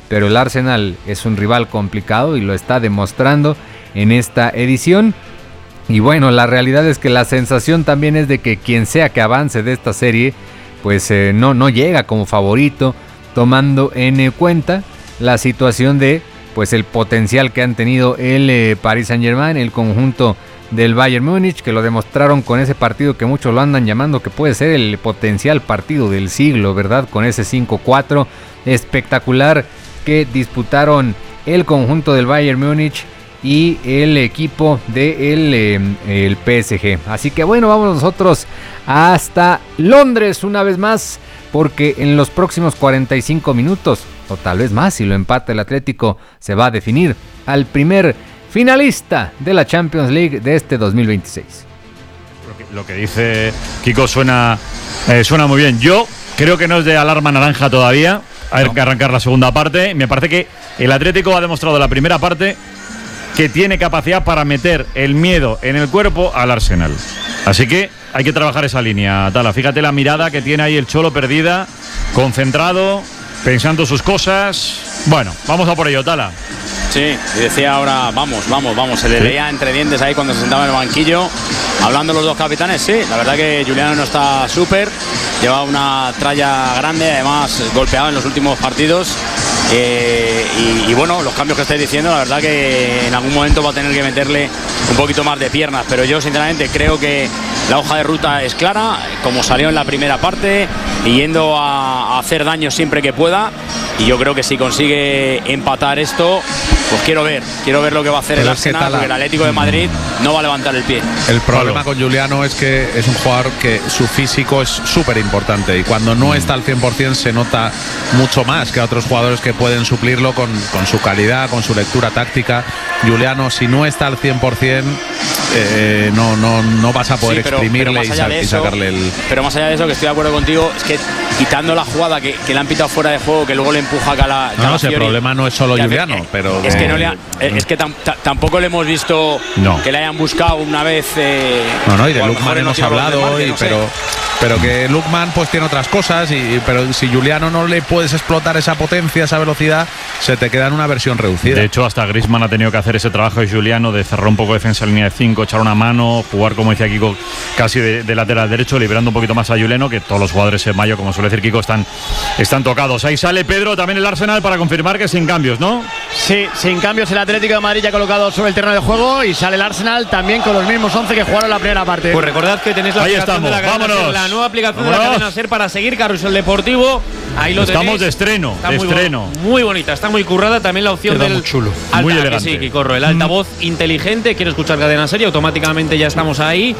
pero el Arsenal es un rival complicado y lo está demostrando en esta edición. Y bueno, la realidad es que la sensación también es de que quien sea que avance de esta serie, pues no llega como favorito, tomando en cuenta la situación de pues el potencial que han tenido el Paris Saint-Germain, el conjunto del Bayern Múnich, que lo demostraron con ese partido que muchos lo andan llamando que puede ser el potencial partido del siglo, ¿verdad? Con ese 5-4 espectacular que disputaron el conjunto del Bayern Múnich y el equipo del el PSG. Así que bueno, vamos nosotros hasta Londres una vez más, porque en los próximos 45 minutos, o tal vez más si lo empata el Atlético, se va a definir al primer finalista de la Champions League de este 2026. Lo que dice Kiko suena muy bien. Yo creo que no es de alarma naranja todavía. Hay que arrancar la segunda parte. Me parece que el Atlético ha demostrado en la primera parte que tiene capacidad para meter el miedo en el cuerpo al Arsenal. Así que hay que trabajar esa línea, Tala. Fíjate la mirada que tiene ahí el Cholo perdida, concentrado, pensando sus cosas. Bueno, vamos a por ello, Tala. Sí, y decía ahora, vamos, se le leía entre dientes ahí cuando se sentaba en el banquillo, hablando los dos capitanes. Sí, la verdad que Juliano no está súper, lleva una tralla grande, además golpeado en los últimos partidos. Y bueno, los cambios que estáis diciendo, la verdad que en algún momento va a tener que meterle un poquito más de piernas, pero yo sinceramente creo que la hoja de ruta es clara, como salió en la primera parte, y yendo a hacer daño siempre que pueda. Y yo creo que si consigue empatar esto, pues quiero ver lo que va a hacer el Arsenal, porque el Atlético de Madrid no va a levantar el pie. El problema con Juliano es que es un jugador que su físico es súper importante, y cuando no está al 100% se nota mucho más que a otros jugadores que pueden suplirlo con su calidad, con su lectura táctica. Juliano, si no está al 100%, no vas a poder exprimirle y sacarle el... Pero más allá de eso, que estoy de acuerdo contigo, es que quitando la jugada que le han pitado fuera de juego, que luego le empuja a Calafiori. El problema no es solo Juliano, pero... Es que, es que tampoco le hemos visto que le hayan buscado una vez... y de Lookman hemos hablado, pero que Lookman pues tiene otras cosas, pero si Juliano no le puedes explotar esa potencia, esa velocidad, se te queda en una versión reducida. De hecho, hasta Griezmann ha tenido que hacer ese trabajo de Juliano, de cerrar un poco de defensa en línea de 5, echar una mano, jugar, como decía Kiko, casi de lateral derecho, liberando un poquito más a Juliano, que todos los jugadores en mayo, como suele decir Kiko, están tocados. Ahí sale Pedro, también el Arsenal, para confirmar que sin cambios, ¿no? Sí, sin cambios. El Atlético de Madrid ya colocado sobre el terreno de juego, y sale el Arsenal también con los mismos 11 que jugaron la primera parte. Pues recordad que tenéis la aplicación de la cadena SER, la nueva aplicación de la cadena SER para seguir Carrusel Deportivo. Ahí lo tenéis. Estamos de estreno. Muy bonita, está muy currada. También la opción del chulo. Muy elegante. Sí, Kikorro, el altavoz inteligente. Quiero escuchar cadena SER y automáticamente ya estamos ahí.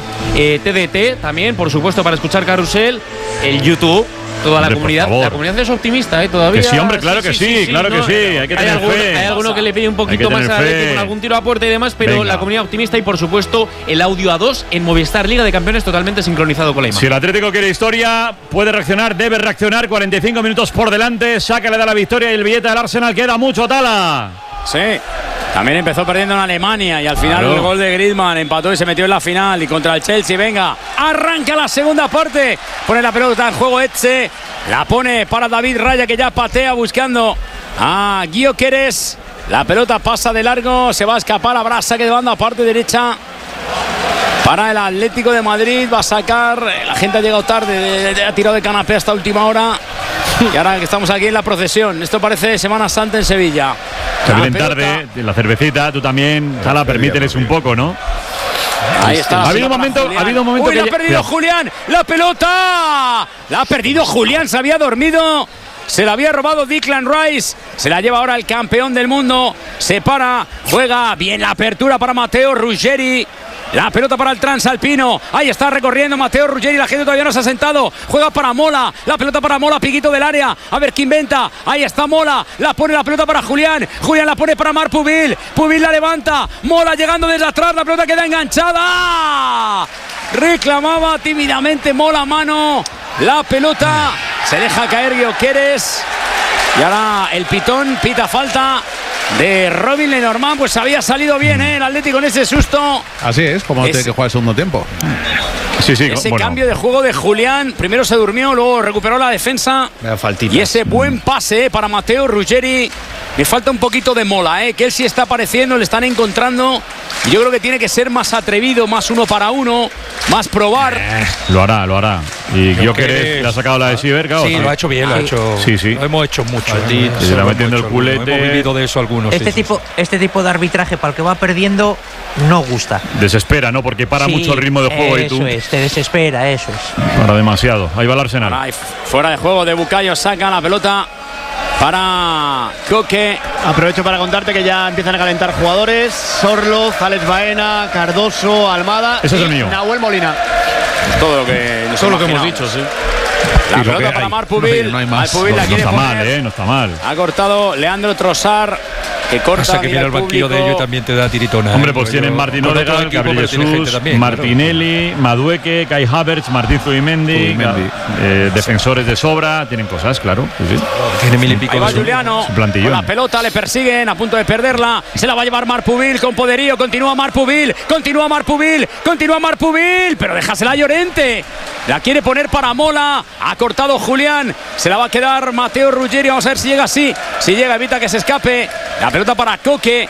TDT también, por supuesto, para escuchar Carrusel. El YouTube. Toda la comunidad es optimista, todavía. Que sí, hombre, claro que sí. Hay que tener fe. Hay alguno que le pide un poquito más a con algún tiro a puerta y demás, pero la comunidad optimista, y por supuesto el audio A2 en Movistar Liga de Campeones totalmente sincronizado con la imagen. Si el Atlético quiere historia, puede reaccionar, debe reaccionar. 45 minutos por delante, Saka le da la victoria y el billete al Arsenal. Queda mucho, Tala. Sí. También empezó perdiendo en Alemania y al final el gol de Griezmann empató y se metió en la final, y contra el Chelsea. Venga, arranca la segunda parte, pone la pelota en juego Etxe, la pone para David Raya, que ya patea buscando a Gyökeres. La pelota pasa de largo, se va a escapar, habrá saque de banda parte derecha para el Atlético de Madrid. Va a sacar, la gente ha llegado tarde, ha tirado de canapé hasta última hora. Y ahora que estamos aquí en la procesión, esto parece Semana Santa en Sevilla. Se vienen tarde, la cervecita, tú también, Tala, permíteles un poco, ¿no? Ahí está. Ha habido un momento Uy, la ha perdido Julián, la pelota. La ha perdido Julián, se había dormido. Se la había robado Declan Rice. Se la lleva ahora el campeón del mundo. Se para, juega bien la apertura para Matteo Ruggeri. La pelota para el transalpino. Ahí está recorriendo Matteo Ruggeri. La gente todavía no se ha sentado. Juega para Mola. La pelota para Mola, piquito del área. A ver qué inventa. Ahí está Mola. La pone la pelota para Julián. Julián la pone para Marc Pubil. Pubil la levanta. Mola llegando desde atrás. La pelota queda enganchada. Reclamaba tímidamente Mola mano. La pelota se deja caer Gyökeres. Y ahora el pitón pita falta de Robin Lenormand. Pues había salido bien el Atlético en ese susto. Así es, como tiene que jugar el segundo tiempo. Sí, ese cambio de juego de Julián. Primero se durmió, luego recuperó la defensa. Y ese buen pase para Matteo Ruggeri. Me falta un poquito de Mola, que él sí está apareciendo, le están encontrando. Y yo creo que tiene que ser más atrevido, más uno para uno, más probar. Lo hará. Y yo que le ha sacado la de Siever, claro. Sí, lo ha hecho bien, lo ha hecho. Sí. Lo hemos hecho mucho. Se está metiendo el culete. Hemos vivido de eso algunos. Este tipo de arbitraje para el que va perdiendo no gusta. Desespera, ¿no? Porque para mucho el ritmo de juego. Eso es, te desespera, eso es. Para demasiado. Ahí va el Arsenal. Ahí, fuera de juego de Bukayo, saca la pelota para Koke. Aprovecho para contarte que ya empiezan a calentar jugadores. Sorloz, Alex Baena, Cardoso, Almada. Ese es el mío. Nahuel Molina. Todo lo que hemos dicho, sí. La pelota para Marpubil. No hay más. Marpubil la quiere está poner. mal, no está mal. Ha cortado Leandro Trossard, que corta. Pasa que mira el banquillo de ellos también te da tiritona. Hombre, pues tienen Martín Odegaard, Gabriel Jesús, Martinelli, Madueke, Kai Havertz, Martín Zubimendi, defensores de sobra, tienen cosas, claro. Sí. Tiene 1000 y pico. Ahí va Juliano, con la pelota, le persiguen, a punto de perderla, se la va a llevar Marpubil con poderío, continúa Marpubil, pero déjasela a Llorente, la quiere poner para Mola, ha cortado Julián, se la va a quedar Mateo Ruggeri, vamos a ver si llega así, si llega, evita que se escape, la pelota para Koke,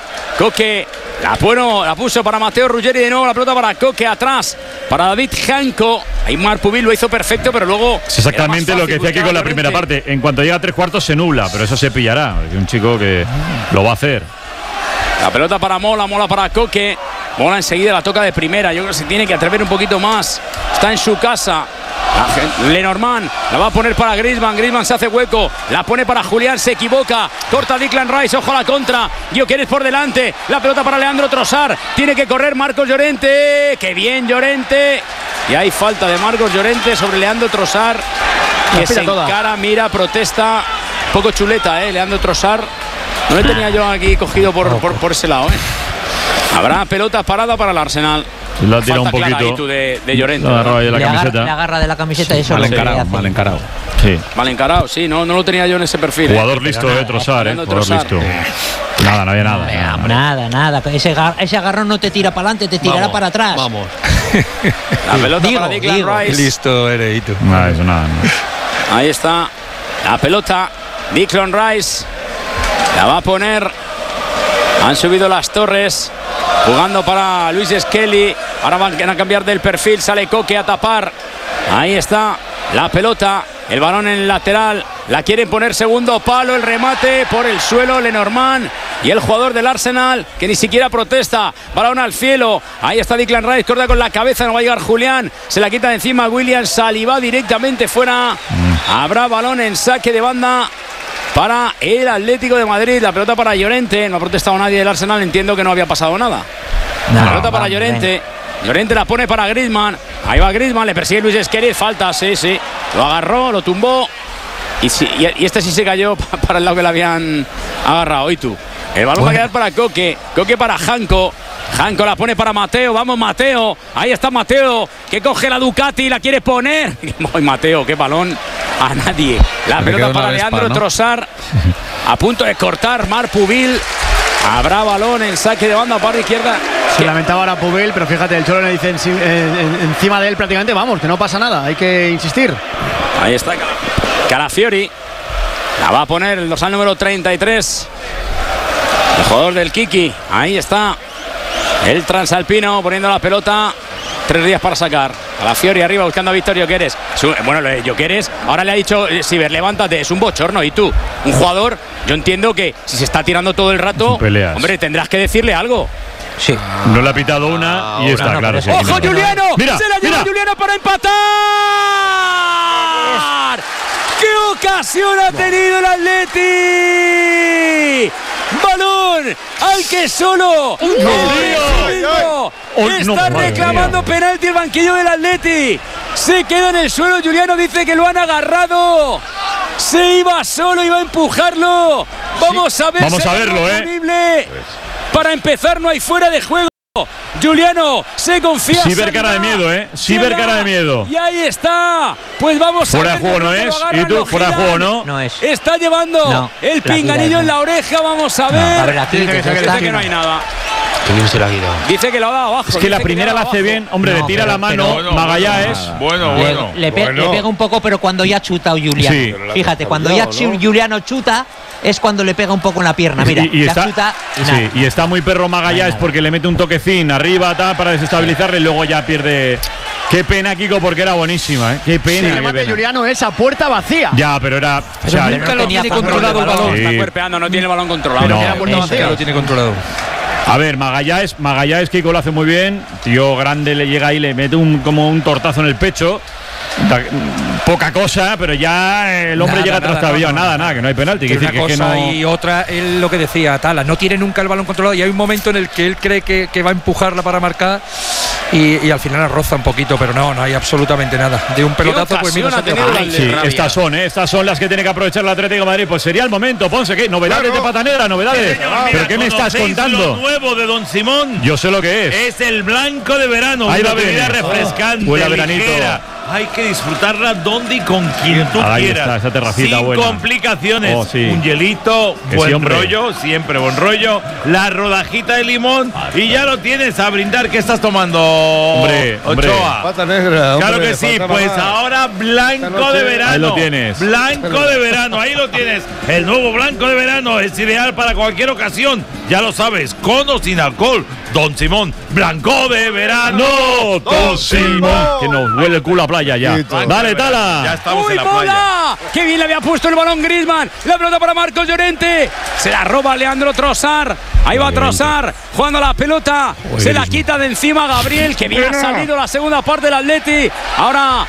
la puso para Mateo Ruggeri, de nuevo la pelota para Koke, atrás, para David Janko, ahí Marpubil lo hizo perfecto, pero luego… Es exactamente lo que decía aquí con la primera parte, en cuanto llega a 3/4 se nubla, pero eso se pillará, es un chico que lo va a hacer. La pelota para Mola para Koke. Mola enseguida la toca de primera. Yo creo que se tiene que atrever un poquito más. Está en su casa. Lenormand la va a poner para Griezmann. Griezmann se hace hueco. La pone para Julián. Se equivoca. Corta Declan Rice. Ojo a la contra. Gyökeres por delante. La pelota para Leandro Trossard. Tiene que correr Marcos Llorente. ¡Qué bien Llorente! Y hay falta de Marcos Llorente sobre Leandro Trossard. Que se encara, mira, protesta. Un poco chuleta, Leandro Trossard. No le tenía yo aquí cogido por ese lado, Habrá pelota parada para el Arsenal. La tira un poquito de Llorente. Le agarra de la camiseta y eso mal encarado. Sí. Mal encarado, sí, no lo tenía yo en ese perfil. Jugador listo de Trossard, jugador listo. Nada, no había nada. Nada. Ese agarrón no te tira para adelante, te tirará para atrás. Vamos. La pelota para Declan Rice. Listo, Ereito. Eso nada. Ahí está la pelota. Declan Rice la va a poner. Han subido las torres. Jugando para Luis Skelly. Ahora van a cambiar del perfil. Sale Koke a tapar. Ahí está la pelota. El balón en el lateral. La quieren poner segundo palo. El remate por el suelo. Lenormand. Y el jugador del Arsenal que ni siquiera protesta. Balón al cielo. Ahí está Declan Rice. Corta con la cabeza. No va a llegar Julián. Se la quita de encima William Saliba directamente fuera. Habrá balón en saque de banda para el Atlético de Madrid. La pelota para Llorente. No ha protestado nadie del Arsenal. Entiendo que no había pasado nada. La pelota para Llorente. Llorente la pone para Griezmann. Ahí va Griezmann. Le persigue Luis Skelly. Falta, sí. Lo agarró, lo tumbó. Y este sí se cayó para el lado que le habían agarrado. Y tú. El balón va a quedar para Koke. Koke para Janko. Janko la pone para Mateo. Vamos, Mateo. Ahí está Mateo. Que coge la Ducati y la quiere poner. Ay, Mateo, qué balón. A nadie. La pelota para Leandro Trossard. A punto de cortar Marpubil. Habrá balón en saque de banda para izquierda. Se lamentaba ahora Pubil, pero fíjate, el Cholo le dice encima de él prácticamente, vamos, que no pasa nada, hay que insistir. Ahí está Calafiori. La va a poner el dorsal número 33. El jugador del Kiki. Ahí está el transalpino poniendo la pelota. 3 días para sacar. Calafiori arriba buscando a Víctor Gyökeres. Bueno, Gyökeres ahora le ha dicho Siver, levántate, es un bochorno. Y tú, un jugador, yo entiendo que si se está tirando todo el rato, hombre, tendrás que decirle algo. Sí. No le ha pitado una y está claro. Sí, ¡ojo, Juliano! Mira, ¡se la lleva Juliano para empatar! ¡Qué ocasión ha tenido el Atleti! ¡Balón al que solo está reclamando penalti el banquillo del Atleti! Se queda en el suelo. Juliano dice que lo han agarrado. Se iba solo, iba a empujarlo. Vamos a ver. Vamos a verlo, Para empezar, no hay fuera de juego. Juliano se confía. Sí ver cara de miedo, Sí ver cara de miedo. Y ahí está. Pues vamos fuera a ver. Fuera de juego no es. ¿Y tú? Fuera de juego no. No es. Está llevando el pinganillo en la oreja. Vamos a ver. A ver, aquí dice que no hay nada. Que bien se la ha quitado. Dice que lo ha dado abajo. Es que la primera la hace bien. Hombre, le tira la mano Magallanes. Le pega un poco, pero cuando ya ha chutado Juliano. Sí. Fíjate, cuando ya Juliano chuta, es cuando le pega un poco en la pierna. Mira, chuta y nada. Sí, y está muy perro Magallanes porque le mete un toquecín arriba para desestabilizarle y luego ya pierde. Qué pena, Kiko, porque era buenísima, ¿eh? Qué pena. El remate de Juliano es a puerta vacía. Ya, pero era. Pero nunca lo tiene controlado el balón. Está cuerpeando, no tiene el balón controlado. Lo tiene controlado. A ver, Magallanes, Kiko lo hace muy bien. Tío grande le llega ahí, le mete como un tortazo en el pecho. Poca cosa, pero ya el hombre llega trastabillado. Nada, que no hay penalti. Que una cosa no... y otra, él lo que decía, Tala, no tiene nunca el balón controlado y hay un momento en el que él cree que va a empujarla para marcar y al final roza un poquito, pero no hay absolutamente nada. De un pelotazo, pues mira, sí, estas son las que tiene que aprovechar el Atlético de Madrid. Pues sería el momento, Ponce, ¿qué? Novedades de Patanera, novedades. ¿Pero qué me estás contando? Lo nuevo de Don Simón. Yo sé lo que es. Es el blanco de verano. Ahí una lo bebida tienes. refrescante, Huele a veranito. ligera. Hay que disfrutarla donde y con quien tú Ahí quieras. está, esa terracita sin buena. complicaciones. Oh, sí. Un hielito, Que buen sí, hombre. rollo, siempre buen rollo. La rodajita de limón y ya lo tienes a brindar. ¿Qué estás tomando, Ochoa? Pata negra. Claro hombre, que sí, falta pues más. ahora blanco de verano. Ahí lo tienes. Blanco de verano, ahí lo tienes. El nuevo blanco de verano es ideal para cualquier ocasión. Ya lo sabes, con o sin alcohol. Don Simón, blanco de verano. Don Simón. Que nos huele el culo a playa ya. Dale, Tala. Ya estamos ¡Uy, en la bola! playa. ¡Qué bien le había puesto el balón Griezmann! La pelota para Marcos Llorente. Se la roba Leandro Trossard. Ahí va Trossard jugando la pelota. Se la quita de encima Gabriel. Que bien ha salido la segunda parte del Atleti. Ahora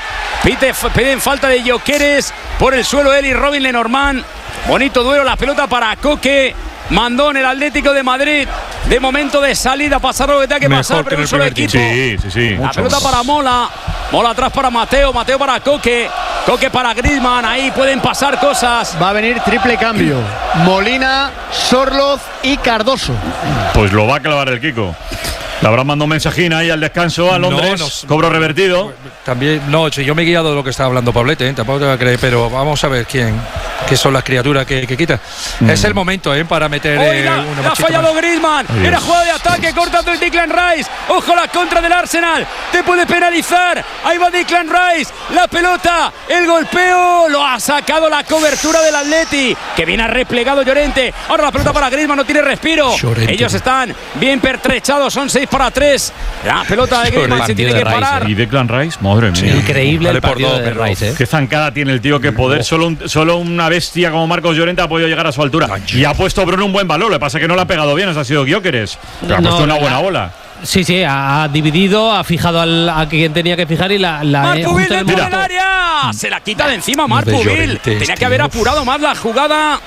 piden falta de Gyökeres. Por el suelo él y Robin Lenormand. Bonito duelo. La pelota para Coque. Mandó en el Atlético de Madrid. De momento de salida, pasar lo que tenga que pasar, pero un solo equipo. Sí. La pelota para Mola. Mola atrás para Mateo. Mateo para Coque. Coque para Griezmann. Ahí pueden pasar cosas. Va a venir triple cambio. Molina, Sorloz y Cardoso. Pues lo va a clavar el Kiko. Le habrán mandado un mensajín ahí al descanso a Londres. Cobro revertido. También, si yo me he guiado de lo que estaba hablando Pablete, tampoco te va a creer, pero vamos a ver qué son las criaturas que quita. Es el momento para meter una ha fallado Griezmann. Era jugada de ataque, corta de Declan Rice. Ojo la contra del Arsenal. Te puede penalizar. Ahí va Declan Rice. La pelota, el golpeo. Lo ha sacado la cobertura del Atleti. Que bien ha replegado Llorente. Ahora la pelota para Griezmann, no tiene respiro. Llorente. Ellos están bien pertrechados. Son 6-3. La pelota de Griezmann se tiene que parar. Y Declan Rice, madre mía. Increíble el partido de Rice, Qué zancada tiene el tío, qué poder. Solo una bestia como Marcos Llorente ha podido llegar a su altura. Y ha puesto Bruno un buen valor. Lo que pasa es que no le ha pegado bien. Ese ha sido Gyökeres. Pero ha puesto una buena bola. Sí, ha dividido, ha fijado a quien tenía que fijar y la Marpuvil dentro del área. Se la quita de encima Marpuvil. Tenía que haber apurado más la jugada.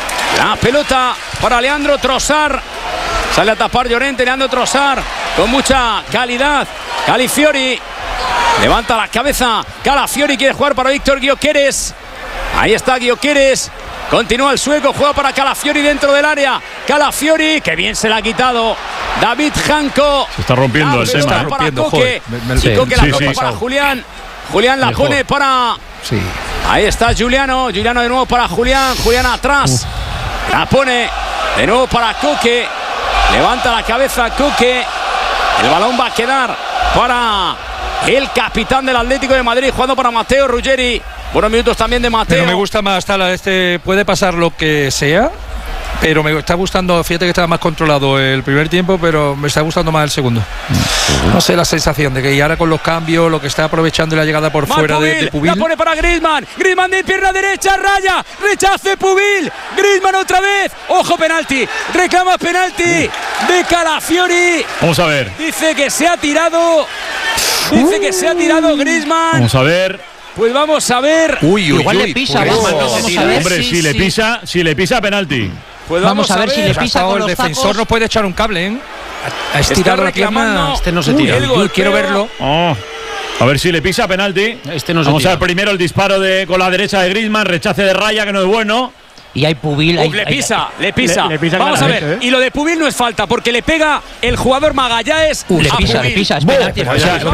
La pelota para Leandro Trossard. Sale a tapar Llorente, Leandro Trossard con mucha calidad. Calafiori levanta la cabeza. Calafiori quiere jugar para Víctor Gyökeres. Ahí está Gyökeres. Continúa el sueco, juega para Calafiori dentro del área. Calafiori, que bien se la ha quitado. David Janko. Se está rompiendo el tema. Se está rompiendo, Coque. Coque la toca para Julián. Julián la pone para... Ahí está Juliano. Juliano de nuevo para Julián. Julián atrás. La pone de nuevo para Coque. Levanta la cabeza Coque. El balón va a quedar para el capitán del Atlético de Madrid, jugando para Matteo Ruggeri. Buenos minutos también de Mateo. Pero me gusta más, Tala, puede pasar lo que sea, pero me está gustando, fíjate que estaba más controlado el primer tiempo, pero me está gustando más el segundo. No sé, la sensación de que y ahora con los cambios, lo que está aprovechando la llegada por fuera de Pubil. La pone para Griezmann. Griezmann de pierna derecha, raya, rechace Pubil. Griezmann otra vez. Ojo, penalti. Reclama penalti de Calafiori. Vamos a ver. Dice que se ha tirado. Griezmann. Vamos a ver. Pues vamos a ver. Igual le pisa. Vamos a ver. Hombre, si le pisa penalti. Pues vamos a ver si le pisa con el los defensor tacos. No puede echar un cable, Ha estirado la pierna. Este no se tira. Quiero verlo. A ver si le pisa penalti. Vamos a ver primero el disparo con la derecha de Griezmann, rechace de raya que no es bueno. Y hay Pubil. Le pisa. Vamos a ver. Y lo de Pubil no es falta, porque le pega el jugador Magallanes. Le pisa, es penalti.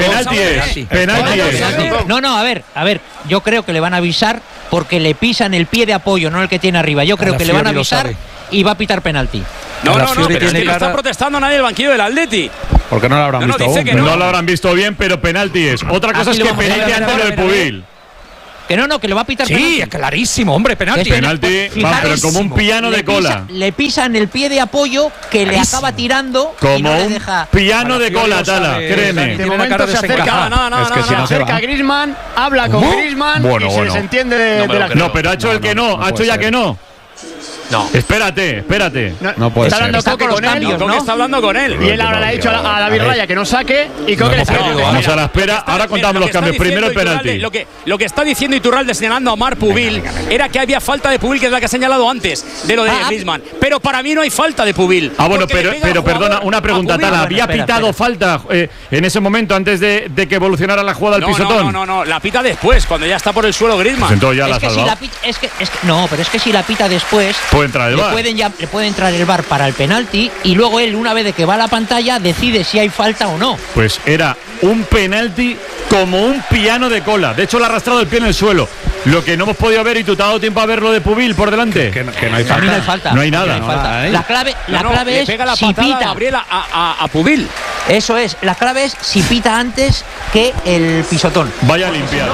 Penalti es. No, a ver. Yo creo que le van a avisar porque le pisan el pie de apoyo, no el que tiene arriba. Yo creo que le van a avisar y va a pitar penalti. No, pero es que no está protestando nadie del banquillo del Atleti. Porque no lo habrán visto dice aún. que no lo habrán visto bien, pero penalti es. Otra cosa es que penalti antes del Pubil. Que no, que lo va a pitar. Sí, es clarísimo, hombre, penalti. Penalti, pero como un piano de cola. Le pisan el pie de apoyo que le acaba tirando. Como y no un le deja. piano de cola, Tala, créeme. De momento se acerca, se acerca a Griezmann, habla con Griezmann y se desentiende de la. No, pero ha hecho el que no, ha hecho ya que no. No. Espérate. No puede está ser. hablando Coque con él. Coque está hablando con él. Y él ahora le ha dicho a David Raya que no saque y Coque le saca. Vamos a la espera. Ahora contamos los cambios. Primero el penalti. Lo que está diciendo Iturralde señalando a Marc Pubil era que había falta de Pubil, que es la que ha señalado antes de lo de Griezmann. Pero para mí no hay falta de Pubil. Bueno, pero perdona, una pregunta, Tala. ¿Había pitado falta en ese momento antes de que evolucionara la jugada del pisotón? No, la pita después, cuando ya está por el suelo Griezmann. Pues entonces ya la ha salvado. Pero es que si la pita después, puede entrar el VAR. Le puede entrar el VAR para el penalti y luego él, una vez de que va a la pantalla, decide si hay falta o no. Pues era un penalti como un piano de cola. De hecho, le ha arrastrado el pie en el suelo. Lo que no hemos podido ver, y tú te has dado tiempo a ver lo de Pubil por delante. Que no hay Para mí falta. no hay falta. No hay nada. La clave le es pega la si patada pita. Gabriel a Pubil. Eso es. La clave es si pita antes que el pisotón. Vaya limpiada.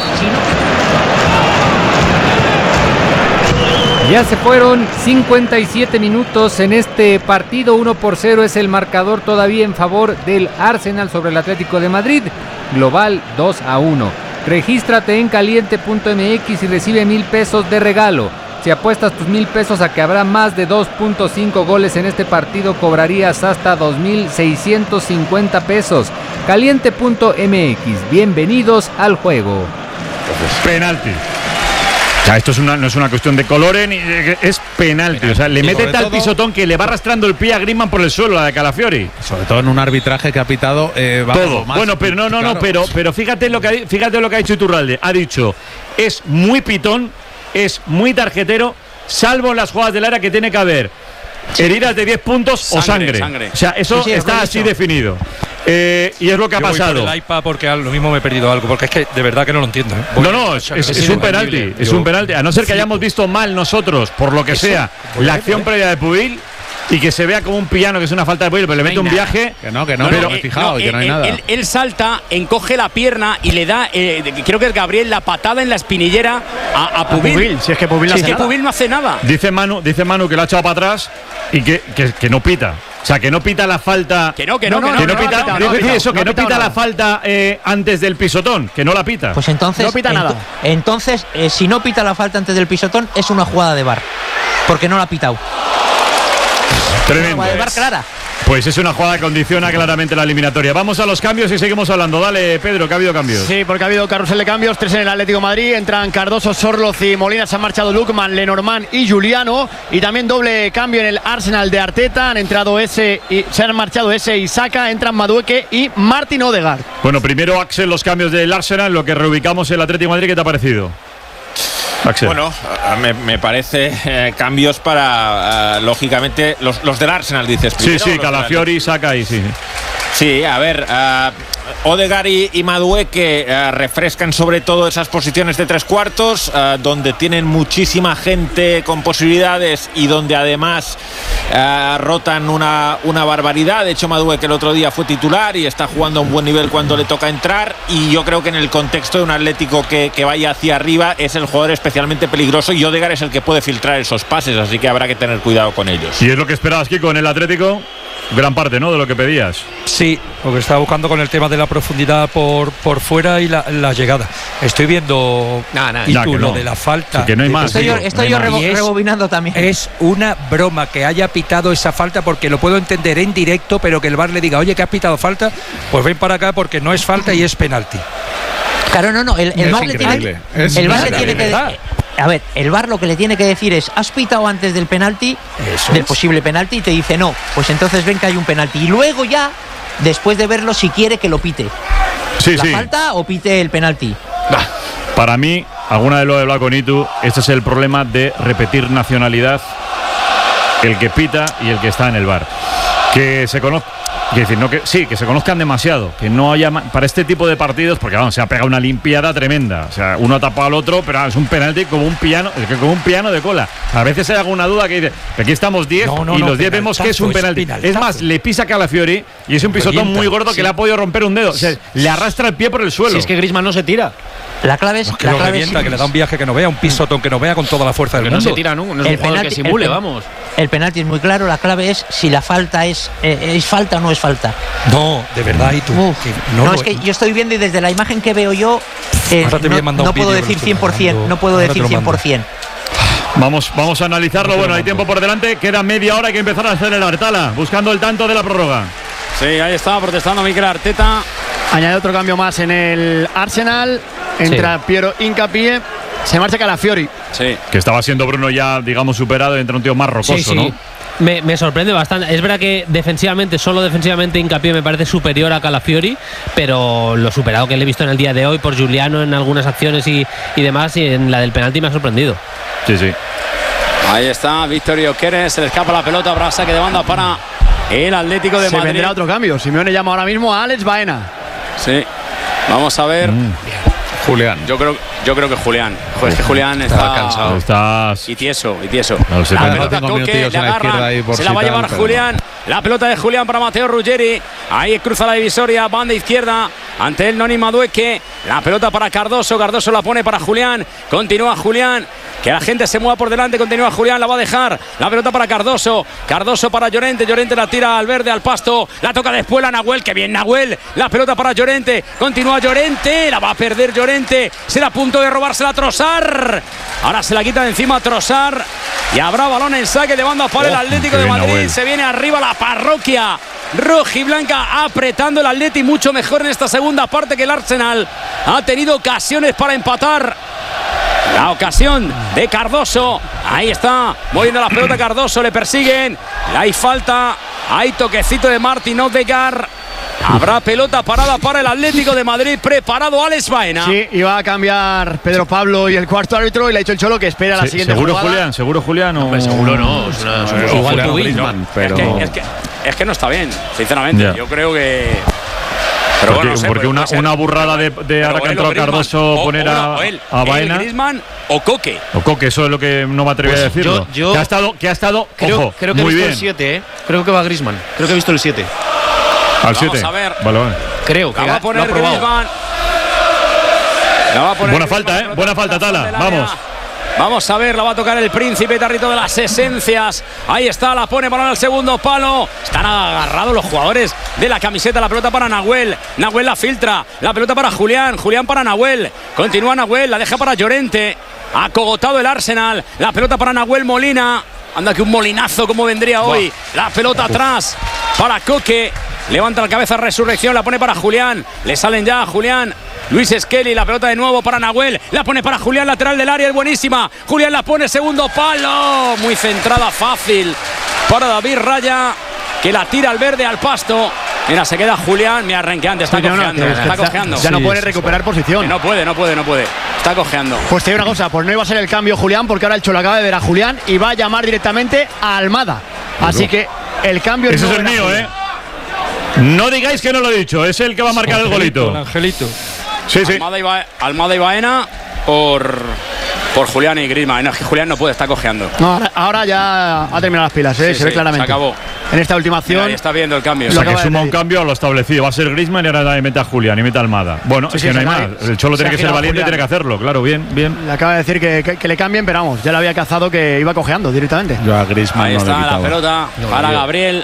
Ya se fueron 57 minutos en este partido. 1-0 es el marcador todavía en favor del Arsenal sobre el Atlético de Madrid. Global 2-1. Regístrate en caliente.mx y recibe 1,000 pesos de regalo. Si apuestas tus 1,000 pesos a que habrá más de 2.5 goles en este partido, cobrarías hasta 2,650 pesos. Caliente.mx. Bienvenidos al juego. Penalti. O sea, esto no es una cuestión de colores, es penalti. O sea, le mete tal pisotón que le va arrastrando el pie a Griezmann por el suelo, la de Calafiori. Sobre todo en un arbitraje que ha pitado todo. Bueno, pero pero fíjate lo que ha dicho Iturralde. Ha dicho, es muy pitón, es muy tarjetero, salvo en las jugadas del área que tiene que haber heridas de 10 puntos o sangre. O sea, eso está así definido. Y es lo que ha pasado. Voy por el iPad porque lo mismo me he perdido algo, porque es que de verdad que no lo entiendo. Es un penalti. Es un penalti. A no ser que hayamos visto mal nosotros, por lo que sea, la acción previa de Pubil y que se vea como un piano, que es una falta de Pubil, pero le mete un viaje. Que no, pero me he fijado y que no hay nada. Él salta, encoge la pierna y le da, creo que es Gabriel, la patada en la espinillera a Pubil. Si es que Pubil no hace nada. Dice Manu que lo ha echado para atrás y que no pita. O sea, que no pita la falta. Que no pita la falta antes del pisotón, que no la pita. Pues entonces. No pita nada. Entonces, si no pita la falta antes del pisotón, es una jugada de VAR. Porque no la ha pitado. Tremendo. Una jugada de VAR clara. Pues es una jugada que condiciona claramente la eliminatoria. Vamos a los cambios y seguimos hablando. Dale, Pedro, que ha habido cambios. Sí, porque ha habido carrusel de cambios. 3 en el Atlético de Madrid. Entran Cardoso, Sorloz y Molina. Se han marchado Lukman, Lenormand y Juliano. Y también doble cambio en el Arsenal de Arteta. Se han marchado Ese y Saka. Entran Madueke y Martin Odegaard. Bueno, primero, Axel, los cambios del Arsenal, lo que reubicamos el Atlético de Madrid. ¿Qué te ha parecido? Axel. Bueno, me parece cambios para, lógicamente, los del Arsenal, dices. Sí, Calafiori, Saka y sí. Sí, a ver, Odegaard y Madueke refrescan sobre todo esas posiciones de 3 cuartos, donde tienen muchísima gente con posibilidades y donde además rotan una barbaridad. De hecho, Madueke el otro día fue titular y está jugando a un buen nivel cuando le toca entrar, y yo creo que en el contexto de un Atlético que vaya hacia arriba es el jugador especialmente peligroso, y Odegaard es el que puede filtrar esos pases, así que habrá que tener cuidado con ellos. ¿Y es lo que esperabas, Kiko, en el Atlético? Gran parte, ¿no?, de lo que pedías. Sí, lo que estaba buscando con el tema de la profundidad por fuera y la llegada. Estoy viendo lo de la falta. Sí, que no hay más. Estoy yo rebobinando también. Es una broma que haya pitado esa falta, porque lo puedo entender en directo, pero que el VAR le diga, oye, que has pitado falta, pues ven para acá porque no es falta y es penalti. Claro, no, el VAR le tiene que a ver, el VAR lo que le tiene que decir es, ¿has pitado antes del penalti? Del posible penalti, y te dice no, pues entonces ven que hay un penalti. Y luego ya, después de verlo, si quiere que lo pite. ¿La falta o pite el penalti? Para mí, alguna de lo de Blaconitu, este es el problema de repetir nacionalidad, el que pita y el que está en el VAR. Que se conoce. Quiero decir, no que sí, que se conozcan demasiado, que no haya para este tipo de partidos, porque vamos, se ha pegado una limpiada tremenda. O sea, uno ha tapado al otro, pero es un penalti como un piano de cola. A veces hay alguna duda que dice, aquí estamos 10 y los 10 vemos que es un penalti. Es más, le pisa Calafiori y es un pisotón muy gordo que le ha podido romper un dedo. O sea, le arrastra el pie por el suelo. Si es que Griezmann no se tira. La clave es que lo revienta, que le da un viaje que no vea, un pisotón que no vea con toda la fuerza del mundo. No se tira, no es un jugador que simule, vamos. El penalti es muy claro, la clave es si la falta es falta o no es falta. No, de verdad, y tú. No, es que yo estoy viendo y desde la imagen que veo yo no puedo decir 100%, no puedo decir 100%. Vamos a analizarlo. Bueno, hay tiempo por delante, queda media hora, hay que empezar a acelerar. Tala, buscando el tanto de la prórroga. Sí, ahí estaba protestando Mikel Arteta. Añade otro cambio más en el Arsenal. Entra Piero Hincapié. Se marcha Calafiori. Sí. Que estaba siendo Bruno ya, digamos, superado, y entra un tío más rocoso, ¿no? Me sorprende bastante. Es verdad que solo defensivamente Hincapié me parece superior a Calafiori, pero lo superado que le he visto en el día de hoy por Giuliano en algunas acciones y demás, y en la del penalti me ha sorprendido. Sí. Ahí está Víctor Gyökeres, se le escapa la pelota, habrá saque de banda para el Atlético de Madrid. Se vendrá otro cambio. Simeone llama ahora mismo a Alex Baena. Sí. Vamos a ver. Julián. Yo creo que Julián. Joder, es que Julián está cansado. Estás y tieso. No sé, la pelota Coque, le agarra, se la va a llevar Julián. La pelota de Julián para Matteo Ruggeri. Ahí cruza la divisoria, banda izquierda. Ante el Noni Madueke. La pelota para Cardoso. Cardoso la pone para Julián. Continúa Julián. Que la gente se mueva por delante. Continúa Julián. La va a dejar. La pelota para Cardoso. Cardoso para Llorente. Llorente la tira al verde, al pasto. La toca después a Nahuel. Que bien Nahuel. La pelota para Llorente. Continúa Llorente. La va a perder Llorente. Será a punto de robársela Trossard. Ahora se la quita de encima Trossard. Y habrá balón en saque de banda para el Atlético de Madrid. Nahuel. Se viene arriba la parroquia rojiblanca, apretando el Atleti mucho mejor en esta segunda parte que el Arsenal. Ha tenido ocasiones para empatar. La ocasión de Cardoso. Ahí está, moviendo la pelota Cardoso, le persiguen. Hay falta, hay toquecito de Martin Odegaard. Habrá pelota parada para el Atlético de Madrid. Preparado Alex Baena. Sí, iba a cambiar Pedro Pablo y el cuarto árbitro, y le ha dicho el Cholo que espera la siguiente jugada. ¿Seguro Julián? Seguro no. Es que no está bien, sinceramente. Yo creo que... Pero bueno, no sé, porque una burrada de ahora que ha entrado Cardoso poner a Baena. Griezmann o Coque. Eso es lo que no me atreví a decirlo. Que ha estado creo que he visto el 7, Creo que va Griezmann. Creo que he visto el 7. Al 7. Vamos a ver. Vale. Creo que la va a poner Griezmann. Buena falta, Buena falta, Tala. Vamos a ver, la va a tocar el príncipe Tarrito de las esencias. Ahí está, la pone balón al segundo palo. Están agarrados los jugadores de la camiseta. La pelota para Nahuel. Nahuel la filtra. La pelota para Julián. Julián para Nahuel. Continúa Nahuel, la deja para Llorente. Acogotado el Arsenal. La pelota para Nahuel Molina. Anda que un molinazo como vendría hoy. La pelota atrás para Coque. Levanta la cabeza Resurrección, la pone para Julián. Le salen ya a Julián. Luis Skelly, la pelota de nuevo para Nahuel. La pone para Julián, lateral del área, es buenísima. Julián la pone, segundo palo. Muy centrada, fácil para David Raya, que la tira al verde, al pasto. Mira, se queda Julián. Mira, renqueante, está cojeando. Está cojeando. Ya no puede recuperar posición. No puede. Está cojeando. Pues te digo una cosa, pues no iba a ser el cambio Julián, porque ahora el Cholo acaba de ver a Julián y va a llamar directamente a Almada. Así que el cambio es el mío, No digáis que no lo he dicho, es el que va a marcar el golito. El Angelito. Sí. Almada y Baena por Julián y Griezmann. No, es que Julián no puede, está cojeando. No, ahora ya ha terminado las pilas, se ve claramente. Se acabó. En esta última acción. Ahí está viendo el cambio. O sea, que suma un cambio a lo establecido. Va a ser Griezmann y ahora mete a Julián y mete a Almada. Bueno, es que no hay más. El Cholo tiene que ser valiente y tiene que hacerlo. Claro, bien. Le acaba de decir que le cambien, pero vamos, ya le había cazado que iba cojeando directamente. Yo a Griezmann ahí está la pelota para Gabriel.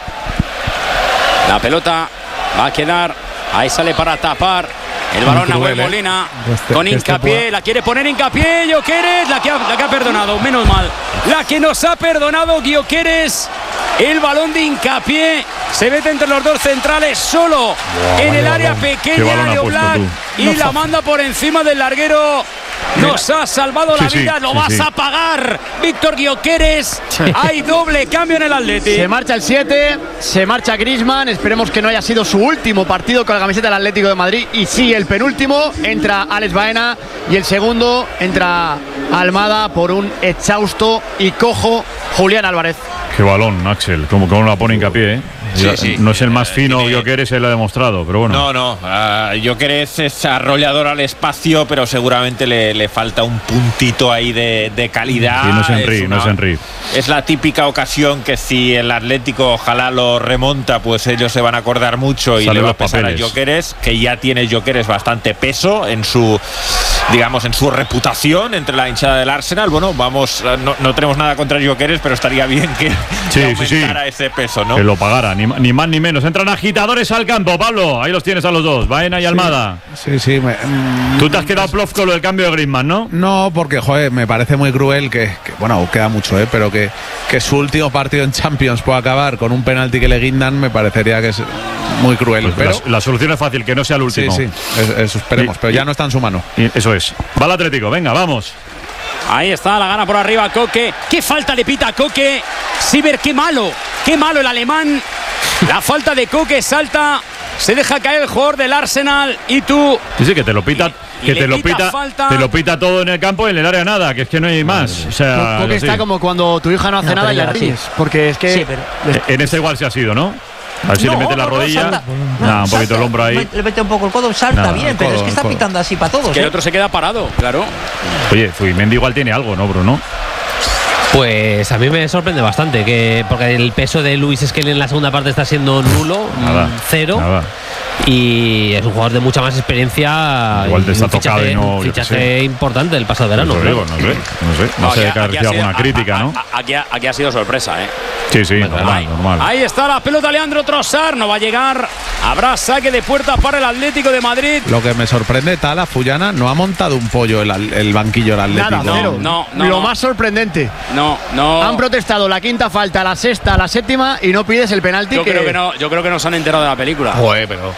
La pelota va a quedar. Ahí sale para tapar. El balón Nahuel Molina con Hincapié, la quiere poner Hincapié, Gyökeres, la que ha perdonado, menos mal. La que nos ha perdonado Gyökeres, el balón de Hincapié, se mete entre los dos centrales solo en el área pequeña de Oblak y la manda por encima del larguero. Nos ha salvado la vida, lo vas a pagar, Víctor Gyökeres. Hay doble cambio en el Atleti. Se marcha el 7, se marcha Griezmann. Esperemos que no haya sido su último partido con la camiseta del Atlético de Madrid. Y sí, el penúltimo. Entra Alex Baena y el segundo entra Almada por un exhausto y cojo Julián Álvarez. Qué balón, Axel, como la pone hincapié, ¿eh? Sí. No es el más fino, Gyökeres se lo ha demostrado, pero bueno. No, Gyökeres es arrollador al espacio, pero seguramente le falta un puntito ahí de calidad. Sí, no es Henry. Es la típica ocasión que si el Atlético ojalá lo remonta, pues ellos se van a acordar mucho y Salen le va a los pesar papeles. a Gyökeres, que ya tiene Gyökeres bastante peso en su reputación entre la hinchada del Arsenal. Bueno, no tenemos nada contra Gyökeres, pero estaría bien que aumentara ese peso, ¿no? Que lo pagara, ni más ni menos. Entran agitadores al campo, Pablo. Ahí los tienes a los dos, Baena y Almada. Sí. Tú te has quedado plof con lo del cambio de Griezmann, ¿no? No, porque, joder, me parece muy cruel que bueno, queda mucho, pero que su último partido en Champions pueda acabar con un penalti que le guindan, me parecería que es muy cruel. Pues la solución es fácil, que no sea el último. Sí, eso esperemos, pero ya no está en su mano. Eso es. Va el Atlético, venga, vamos. Ahí está, la gana por arriba Koke. ¿Qué falta le pita a Koke? Siver, qué malo el alemán. La falta de Koke, salta, se deja caer el jugador del Arsenal y tú. Sí, que te lo pita. Te lo pita todo en el campo y en el área nada, que es que no hay más. O sea, Koke está como cuando tu hija no hace nada y la riñes. Porque es que. En ese igual se ha sido, ¿no? A ver si le mete la rodilla. Un poquito el hombro ahí. Le mete un poco el codo, salta bien, pero es que está pitando así para todos. Es que el otro se queda parado, claro. Oye, Zubimendi igual tiene algo, ¿no, Bruno? Pues a mí me sorprende bastante, porque el peso de Luis Skelly en la segunda parte está siendo nulo, cero. Nada. Y es un jugador de mucha más experiencia. Igual te está tocado y no. Fichaje importante del pasado verano. No sé que ha recibido alguna crítica, ¿no? Aquí ha sido sorpresa, ¿eh? Sí, normal. Ahí está la pelota, Leandro Trossard, no va a llegar. Habrá saque de puerta para el Atlético de Madrid. Lo que me sorprende, Tala Fullana no ha montado un pollo el banquillo del Atlético. Nada, cero. No. Lo más sorprendente. No. Han protestado la quinta falta, la sexta, la séptima y no pides el penalti. Yo creo que no se han enterado de la película. Joder, pero.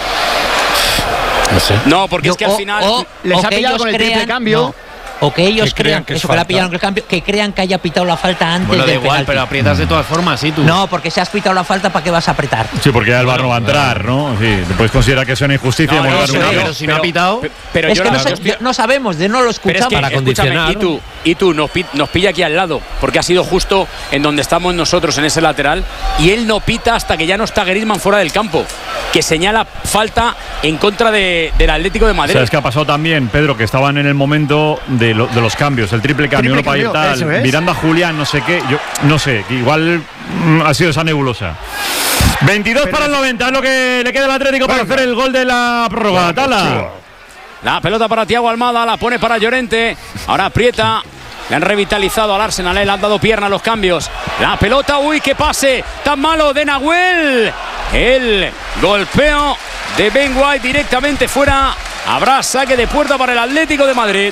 No sé. No, porque es que al final les ha pillado con el triple cambio. O que ellos crean que eso que la pillaron el cambio, que crean que haya pitado la falta antes del da igual, penalti. pero aprietas de todas formas, sí, tú. No, porque si has pitado la falta, ¿para qué vas a apretar? Sí, porque ya el VAR no va a entrar, ¿no? Sí, te puedes considerar que es una injusticia. Pero si no ha pitado. Pero es que no sabemos, no lo escuchamos. Para condicionar. Y tú nos pilla aquí al lado, porque ha sido justo en donde estamos nosotros, en ese lateral, y él no pita hasta que ya no está Griezmann fuera del campo, que señala falta en contra del Atlético de Madrid. ¿Sabes qué ha pasado también, Pedro? Que estaban en el momento de los cambios, el triple cambio, uno para ir tal, mirando a Julián, no sé qué, yo no sé, igual ha sido esa nebulosa. 22 para el 90, es lo que le queda al Atlético para hacer el gol de la prórroga. Tala. La pelota para Thiago Almada, la pone para Llorente, ahora aprieta. Le han revitalizado al Arsenal, le han dado pierna a los cambios. La pelota, uy, qué pase tan malo de Nahuel. El golpeo de Ben White directamente fuera. Habrá saque de puerta para el Atlético de Madrid.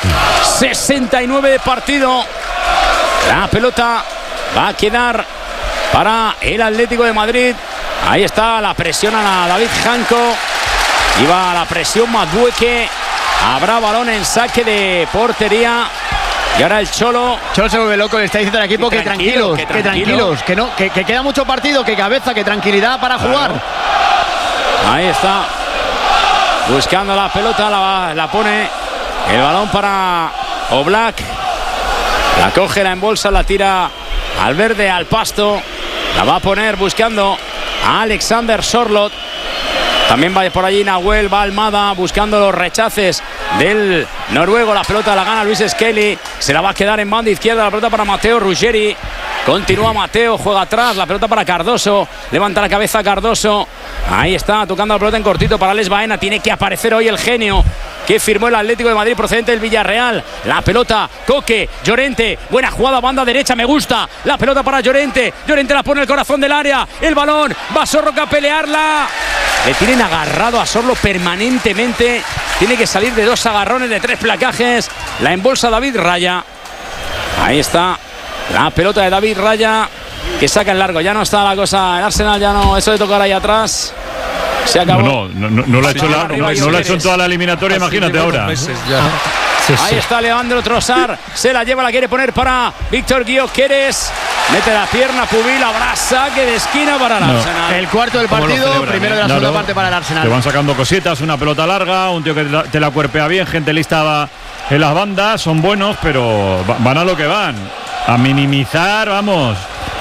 69 de partido. La pelota va a quedar para el Atlético de Madrid. Ahí está la presión a David Janko. Iba a la presión Madueque. Habrá balón en saque de portería. Y ahora el Cholo se vuelve loco, le está diciendo al equipo que tranquilos, que queda mucho partido, que cabeza, que tranquilidad para jugar. Ahí está. Buscando la pelota, la pone. El balón para Oblak. La coge, la embolsa, la tira al verde, al pasto. La va a poner buscando a Alexander Sorloth. También va por allí Nahuel, va Almada buscando los rechaces del noruego. La pelota la gana Luis Skelly. Se la va a quedar en banda izquierda. La pelota para Matteo Ruggeri. Continúa Mateo, juega atrás. La pelota para Cardoso. Levanta la cabeza Cardoso. Ahí está, tocando la pelota en cortito para Alex Baena. Tiene que aparecer hoy el genio que firmó el Atlético de Madrid procedente del Villarreal. La pelota, Koke, Llorente. Buena jugada, banda derecha, me gusta. La pelota para Llorente. Llorente la pone en el corazón del área. El balón, va Sorloth a pelearla. Le tienen agarrado a Sorloth permanentemente. Tiene que salir de 2 agarrones, de 3 placajes. La embolsa David Raya. Ahí está la pelota de David Raya, que saca el largo. Ya no está la cosa. El Arsenal ya no. Eso de tocar ahí atrás se acabó. No lo ha hecho en toda la eliminatoria, imagínate ahora. Ahí está Leandro Trossard. Se la lleva, la quiere poner para Víctor Gyökeres. Mete la pierna, Pubil, habrá saque de esquina para el Arsenal. El cuarto del partido, primero de la segunda parte para el Arsenal. Te van sacando cositas, una pelota larga, un tío que te la cuerpea bien, gente lista en las bandas, son buenos, pero van a lo que van. A minimizar, vamos.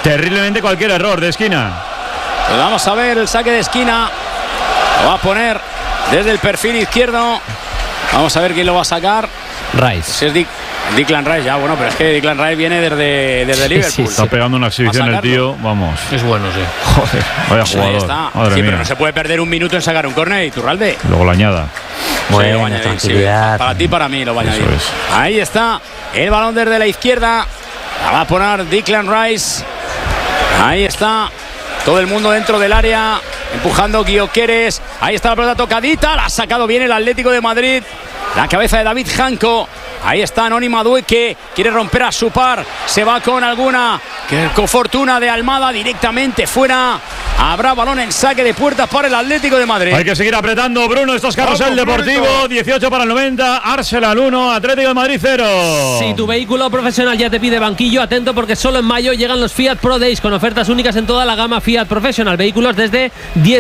Terriblemente cualquier error de esquina. Pues vamos a ver el saque de esquina. Lo va a poner desde el perfil izquierdo. Vamos a ver quién lo va a sacar. Rice. Si es Declan Rice, ya bueno, pero es que Declan Rice viene desde Liverpool. Está pegando una exhibición el tío, vamos. Es bueno, sí. Joder, vaya jugador. Ahí está. Madre Sí, mía. pero no se puede perder un minuto en sacar un córner, Iturralde. Luego la añada. Sí, lo va a añadir, sí. Para ti, para mí lo va a añadir. Ahí está el balón desde la izquierda. La va a poner Declan Rice. Ahí está. Todo el mundo dentro del área. Empujando Gyökeres. Ahí está la pelota tocadita. La ha sacado bien el Atlético de Madrid. La cabeza de David Janko. Ahí está Noni Madueke, quiere romper a su par, se va con alguna con fortuna de Almada directamente fuera. Habrá balón en saque de puerta para el Atlético de Madrid. Hay que seguir apretando, Bruno. Esto es Carrusel Deportivo. 18 para el 90. Arsenal 1, Atlético de Madrid 0. Si tu vehículo profesional ya te pide banquillo, atento porque solo en mayo llegan los Fiat Pro Days con ofertas únicas en toda la gama Fiat Professional. Vehículos desde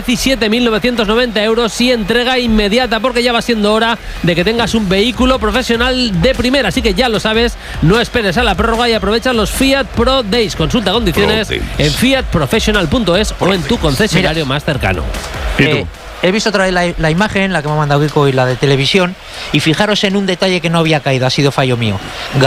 17.990 euros y entrega inmediata, porque ya va siendo hora de que tengas un vehículo profesional de primera. Así que ya lo sabes, no esperes a la prórroga y aprovecha los Fiat Pro Days. Consulta condiciones en fiatprofessional.es o en tu concesionario más cercano. He visto otra vez la imagen, la que me ha mandado Kiko y la de televisión, y fijaros en un detalle que no había caído, ha sido fallo mío.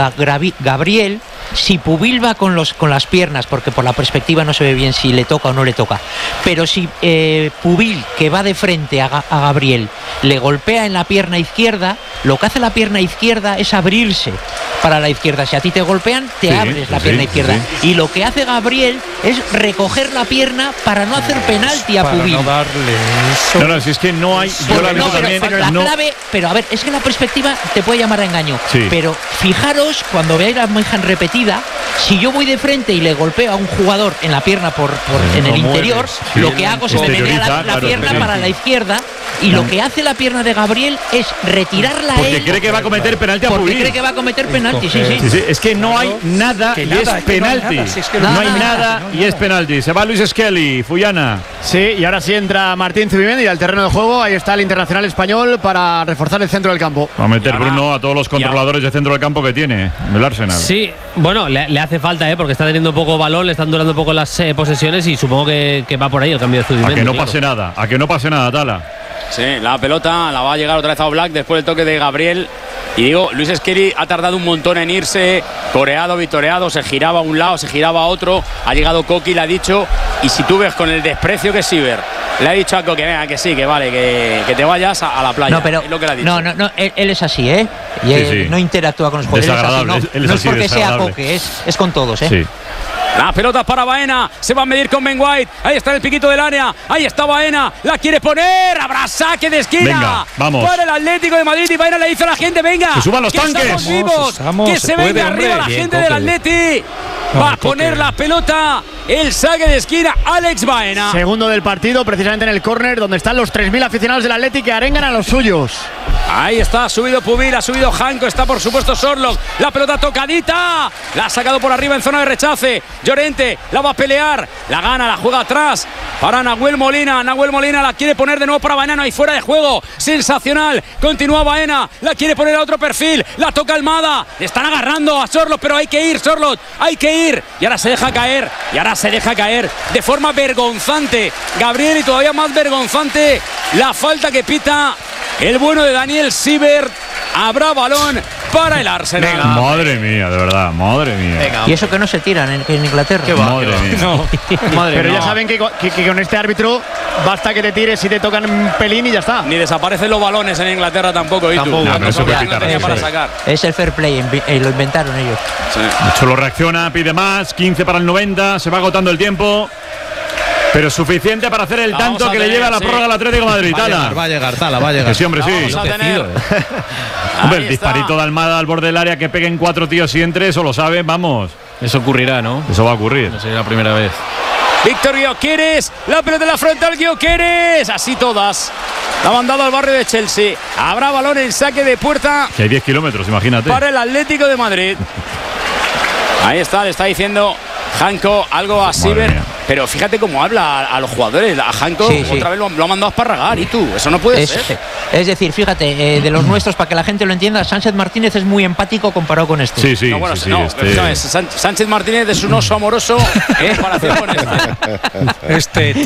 Gabriel, si Pubil va con las piernas, porque por la perspectiva no se ve bien si le toca o no le toca, pero si Pubil, que va de frente a Gabriel, le golpea en la pierna izquierda, lo que hace la pierna izquierda es abrirse para la izquierda. Si a ti te golpean, te abres la pierna izquierda. Y lo que hace Gabriel es recoger la pierna para no hacer penalti a Pubil. No darle eso. No, si es que no hay. Yo la he visto también. Pero la clave, pero a ver, es que la perspectiva te puede llamar a engaño. Sí. Pero fijaros, cuando veáis la imagen repetida, si yo voy de frente y le golpeo a un jugador en la pierna en el interior, lo que hago es me menea la pierna para la izquierda. Y lo que hace la pierna de Gabriel es retirarla porque él. cree que va a cometer penalti a Pubil. Porque cree que va a cometer penalti, sí. Es que no hay nada y es penalti. No hay nada y es penalti. Se va Luis Skelly, Fuyana. Sí, y ahora sí entra Martín Zubimendi al terreno de juego. Ahí está el internacional español para reforzar el centro del campo. Va a meter Bruno a todos los controladores de centro del campo que tiene el Arsenal. Sí, bueno, le hace falta, porque está teniendo poco balón, le están durando poco las posesiones y supongo que va por ahí el cambio de Zubimendi. A que no pase nada, Tala. Sí, la pelota la va a llegar otra vez a Oblak después del toque de Gabriel. Y digo, Luis Skelly ha tardado un montón en irse, coreado, vitoreado, se giraba a un lado, se giraba a otro. Ha llegado Coqui, le ha dicho, y si tú ves con el desprecio que es Siever, le ha dicho a Coqui, venga, que sí, que vale, que te vayas a la playa. No, pero es lo que le ha dicho. No, él es así, ¿eh? Y sí. no interactúa con los jugadores. Desagradable, él es no así, es porque sea desagradable. Coque, es con todos, ¿eh? Sí. La pelota para Baena, se va a medir con Ben White. Ahí está el piquito del área, ahí está Baena, la quiere poner, habrá saque de esquina. Venga, vamos. Para el Atlético de Madrid y Baena le dice a la gente, venga, que suban los tanques. Estamos vivos, que se venga arriba la gente del Atleti. Va a poner la pelota, el saque de esquina, Alex Baena. Segundo del partido, precisamente en el córner, donde están los 3.000 aficionados del Atleti que arengan a los suyos. Ahí está, ha subido Pubil, ha subido Janko, está por supuesto Sorloth. La pelota tocadita, la ha sacado por arriba en zona de rechace. Llorente la va a pelear, la gana, la juega atrás para Nahuel Molina. Nahuel Molina la quiere poner de nuevo para Baena, no hay fuera de juego. Sensacional, continúa Baena, la quiere poner a otro perfil, la toca Almada. Le están agarrando a Sorloth, pero hay que ir, Sorloth, hay que ir. Y ahora se deja caer, de forma vergonzante Gabriel, y todavía más vergonzante la falta que pita el bueno de Daniel Siebert. Habrá balón para el Arsenal. Venga, madre mía, de verdad, madre mía. Venga. Y eso que no se tiran en Inglaterra. Madre mía. No. Pero ya saben que con este árbitro basta que te tires y te tocan un pelín y ya está. Ni desaparecen los balones en Inglaterra tampoco. Para sacar. Es el fair play, lo inventaron ellos. Sí. Cholo reacciona, pide más, 15 para el 90, se va agotando el tiempo. Pero suficiente para hacer el tanto que le lleva a la prórroga al Atlético de Madrid. Va a llegar. Que sí, hombre, sí. Vamos a tener. Hombre, el disparito de Almada al borde del área, que peguen 4 tíos y entre, eso lo saben, vamos. Eso ocurrirá, ¿no? Eso va a ocurrir. No sería la primera vez. Víctor Gyökeres, la pelota de la frontal, Gyökeres, así todas. La ha mandado al barrio de Chelsea. Habrá balón en saque de puerta. Que hay 10 kilómetros, imagínate. Para el Atlético de Madrid. Ahí está, le está diciendo Hanko, algo a Siever, pero fíjate cómo habla a los jugadores. A Hanko otra vez lo ha mandado a esparragar, y tú, eso no puede ser. Es decir, fíjate, de los nuestros, para que la gente lo entienda, Sánchez Martínez es muy empático comparado con este. Sánchez Martínez es un oso amoroso en comparación con este.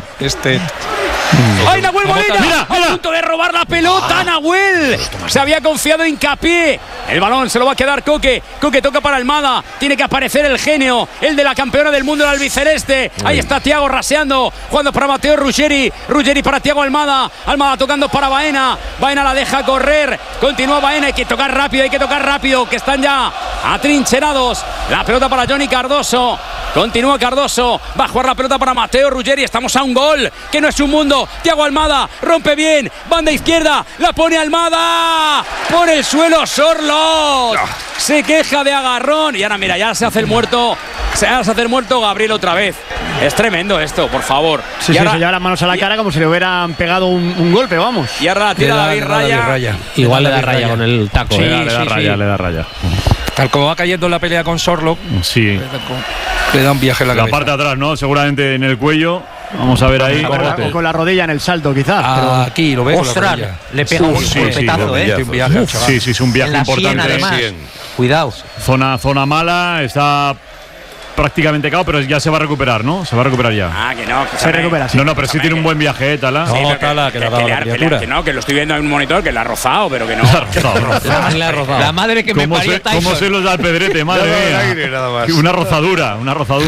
¡Ay, Nahuel Molina! ¡A punto de robar la pelota, Nahuel! Se había confiado Hincapié. El balón se lo va a quedar Coque. Coque toca para Almada. Tiene que aparecer el genio, el de la campeona del mundo, el albiceleste. Ahí está Thiago raseando, jugando para Matteo Ruggeri. Ruggeri para Thiago Almada. Almada tocando para Baena. Baena la deja correr. Continúa Baena. Hay que tocar rápido, que están ya atrincherados. La pelota para Johnny Cardoso. Continúa Cardoso. Va a jugar la pelota para Matteo Ruggeri. Estamos a un gol, que no es un mundo. Thiago Almada rompe bien, banda izquierda, la pone Almada por el suelo. Sorloth se queja de agarrón y ahora mira, ya se hace el muerto. Gabriel otra vez. Es tremendo esto, por favor. Se lleva las manos a la cara como si le hubieran pegado un golpe, vamos. Y ahora la tira David Raya. Igual le da raya con el taco. Le da raya. Tal como va cayendo en la pelea con Sorloth, le da un viaje en la cabeza. La parte de atrás, ¿no? Seguramente en el cuello. Vamos a ver ahí. O con la rodilla en el salto, quizás. Aquí lo ves. ¡Ostras! Le pega un golpetazo, Sí, es un viaje importante. Cuidado. Zona mala, está prácticamente cao, pero ya se va a recuperar, ¿no? Se va a recuperar ya. Que no. Se recupera, sí. No, pero sí tiene un buen viaje, Tala. Tala, que le ha dado la criatura. Que lo estoy viendo en un monitor, que la ha rozado, pero que no. La madre que me parió Tyson. ¿Cómo se los da el pedrete, madre mía? Una rozadura.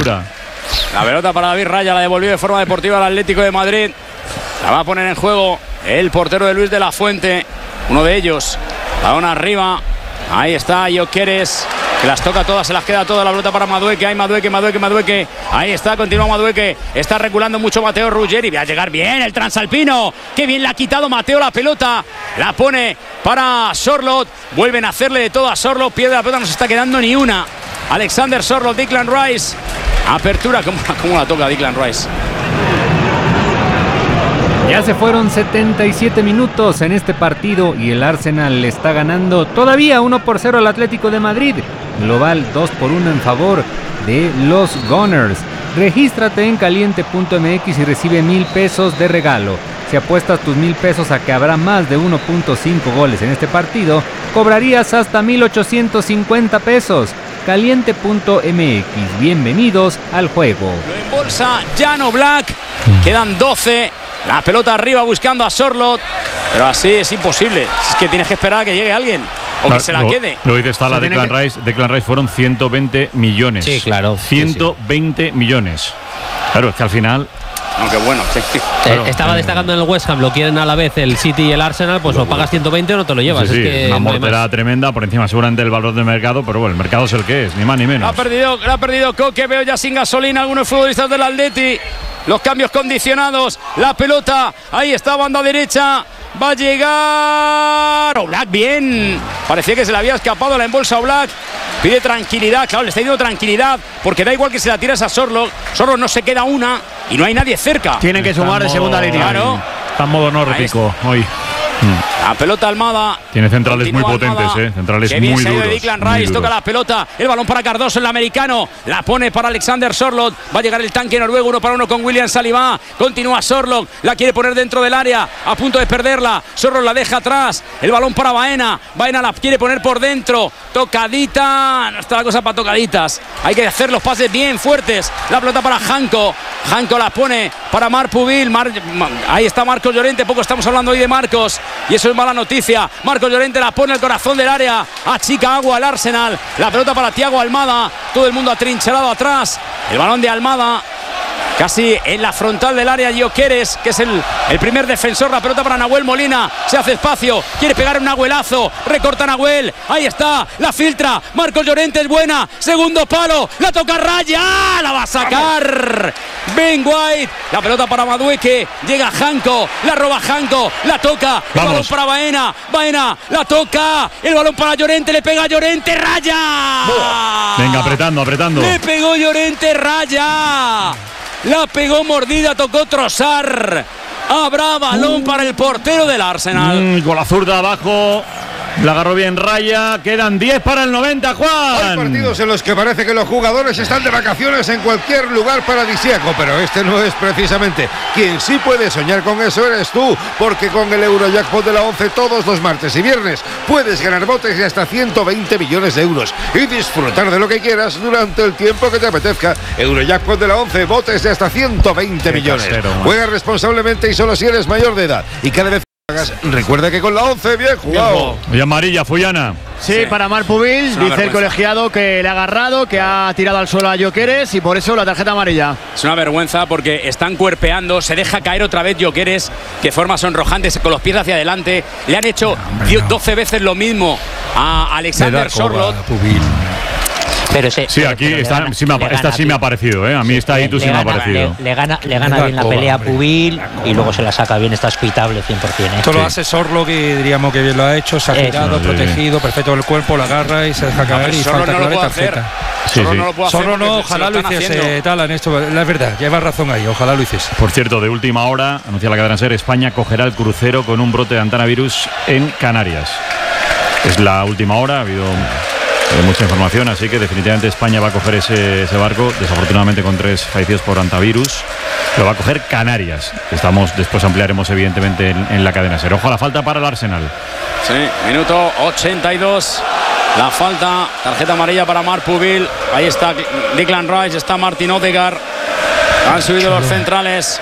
La pelota para David Raya, la devolvió de forma deportiva al Atlético de Madrid. La va a poner en juego el portero de Luis de la Fuente, uno de ellos. Balón arriba. Ahí está Gyökeres, que las toca todas, se las queda todas. La pelota para Madueque. Hay Madueque. Ahí está, continúa Madueque. Está reculando mucho Matteo Ruggeri. Va a llegar bien el transalpino. Qué bien le ha quitado Matteo la pelota. La pone para Sorloth. Vuelven a hacerle de todo a Sorloth. Pierde la pelota, no se está quedando ni una. Alexander Sorloth, Declan Rice. Apertura, ¿cómo la toca Declan Rice? Ya se fueron 77 minutos en este partido y el Arsenal le está ganando todavía 1-0 al Atlético de Madrid. Global 2-1 en favor de los Gunners. Regístrate en caliente.mx y recibe 1,000 pesos de regalo. Si apuestas tus 1,000 pesos a que habrá más de 1.5 goles en este partido, cobrarías hasta 1,850 pesos. Caliente.mx. Bienvenidos al juego. Lo embolsa Jan Oblak. Quedan 12. La pelota arriba buscando a Sorloth. Pero así es imposible. Es que tienes que esperar a que llegue alguien. O que se la quede. Lo dice está la Declan Rice. Declan Rice fueron 120 millones. Sí, claro. 120 millones. Claro, es que al final. Aunque bueno, estaba destacando en el West Ham, lo quieren a la vez el City y el Arsenal, pues o pagas 120 o no te lo llevas. Sí, es que una mortera tremenda, por encima seguramente del valor del mercado, pero bueno, el mercado es el que es, ni más ni menos. Ha perdido Coque, veo ya sin gasolina algunos futbolistas del Atleti. Los cambios condicionados, la pelota, ahí está, banda derecha. Va a llegar Oblak, bien. Parecía que se le había escapado la embolsa Oblak. Pide tranquilidad, claro, le está dando tranquilidad, porque da igual que se la tiras a Sorloth. Sorloth no se queda una y no hay nadie cerca. Tienen que sumar de segunda línea. Claro. Está en modo nórdico hoy. La pelota Almada. Tiene centrales muy potentes, centrales Qué bien muy se ha ido duros. Declan Rice, toca la pelota, el balón para Cardoso, el americano, la pone para Alexander Sorloth, va a llegar el tanque noruego 1-1 con William Saliba, continúa Sorloth, la quiere poner dentro del área, a punto de perderla, Sorloth la deja atrás, el balón para Baena, Baena la quiere poner por dentro, tocadita, no está la cosa para tocaditas, hay que hacer los pases bien fuertes, la pelota para Hanko, Hanko la pone para Marc Pubil, ahí está Marcos Llorente, poco estamos hablando hoy de Marcos, y eso es mala noticia. Marcos Llorente la pone al corazón del área, achica agua al Arsenal, la pelota para Thiago Almada, todo el mundo atrincherado atrás, el balón de Almada casi en la frontal del área. Gyökeres, que es el primer defensor, la pelota para Nahuel Molina, se hace espacio, quiere pegar un Nahuelazo, recorta Nahuel, ahí está, la filtra, Marcos Llorente es buena, segundo palo, la toca Raya, la va a sacar Ben White, la pelota para Madueque, llega Hanko, la roba Hanko, la toca, el balón para Baena, Baena la toca, el balón para Llorente, le pega Llorente, Raya. Venga, apretando. Le pegó Llorente, Raya. La pegó mordida, tocó Trossard. Habrá balón para el portero del Arsenal. Con la zurda abajo. La agarró bien Raya. Quedan 10 para el 90, Juan. Hay partidos en los que parece que los jugadores están de vacaciones en cualquier lugar paradisíaco, pero este no es precisamente. Quien sí puede soñar con eso eres tú, porque con el Eurojackpot de la 11 todos los martes y viernes puedes ganar botes de hasta 120 millones de euros y disfrutar de lo que quieras durante el tiempo que te apetezca. Eurojackpot de la 11, botes de hasta 120 millones. Casero, juega responsablemente y solo si eres mayor de edad. Y cada vez que hagas, recuerda que con la 11, bien jugado. Y amarilla, Fullana. Sí, para Marc Pubil, dice el colegiado que le ha agarrado, que ha tirado al suelo a Gyökeres y por eso la tarjeta amarilla. Es una vergüenza porque están cuerpeando, se deja caer otra vez Gyökeres, que forma sonrojantes con los pies hacia adelante. Le han hecho 12 veces lo mismo a Alexander Sorloth. Pero sí, aquí esta sí me ha parecido, ¿eh? A mí esta Itu sí me ha parecido. Le gana bien la pelea a Pubil y luego se la saca bien, está hospitable 100%. Esto lo hace Sorloth, que diríamos que bien lo ha hecho, se ha girado, protegido, perfecto el cuerpo, la agarra y se deja caer y falta clara tarjeta. Sorloth no, ojalá lo hiciese tal en esto. La verdad, lleva razón ahí, ojalá lo hiciese. Por cierto, de última hora, anuncia la cadena SER, España cogerá el crucero con un brote de Antanavirus en Canarias. Es la última hora, ha habido mucha información, así que definitivamente España va a coger ese barco, desafortunadamente con 3 fallecidos por antivirus. Lo va a coger Canarias. Después ampliaremos evidentemente en la cadena SER. Ojo a la falta para el Arsenal. Sí, minuto 82. La falta, tarjeta amarilla para Marc Pubil. Ahí está Declan Rice, está Martin Odegaard. Han subido los centrales.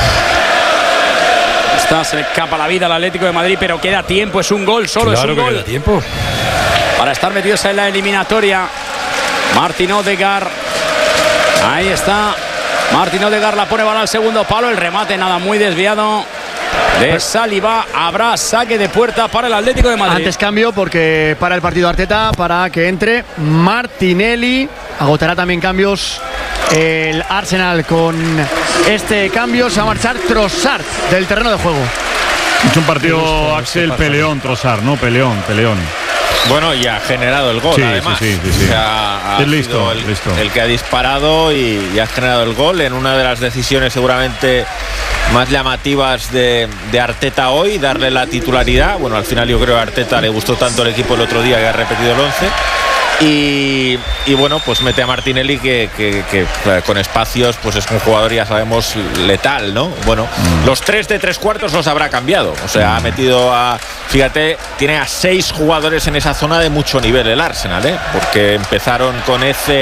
Se le escapa la vida al Atlético de Madrid, pero queda tiempo, es un gol, solo claro, es un gol. Queda tiempo para estar metidos en la eliminatoria. Martin Odegaard. Ahí está. Martin Odegaard la pone balón al segundo palo. El remate nada muy desviado de Saliba. Habrá saque de puerta para el Atlético de Madrid. Antes cambio porque para el partido Arteta, para que entre Martinelli. Agotará también cambios el Arsenal con este cambio. Se va a marchar Trossard del terreno de juego. Es un partido, Axel, peleón, Trossard, ¿no? Peleón. Bueno, y ha generado el gol, además. Sí. O sea, ha sido el que ha disparado y ha generado el gol en una de las decisiones seguramente más llamativas de Arteta hoy, darle la titularidad. Bueno, al final yo creo que a Arteta le gustó tanto el equipo el otro día que ha repetido el 11. Y bueno, pues mete a Martinelli que con espacios pues es un jugador, ya sabemos, letal, ¿no? Bueno, los 3 de 3/4 los habrá cambiado. O sea, ha metido fíjate, tiene a 6 jugadores en esa zona de mucho nivel el Arsenal, ¿eh? Porque empezaron con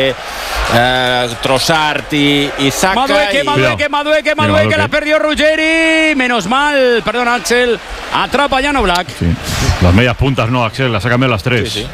Trossard y Saka. Madueke, la perdió Ruggeri. Menos mal, perdón, Axel. Atrapa Jan Oblak. Sí. Las medias puntas, no, Axel, las ha cambiado las 3. Sí.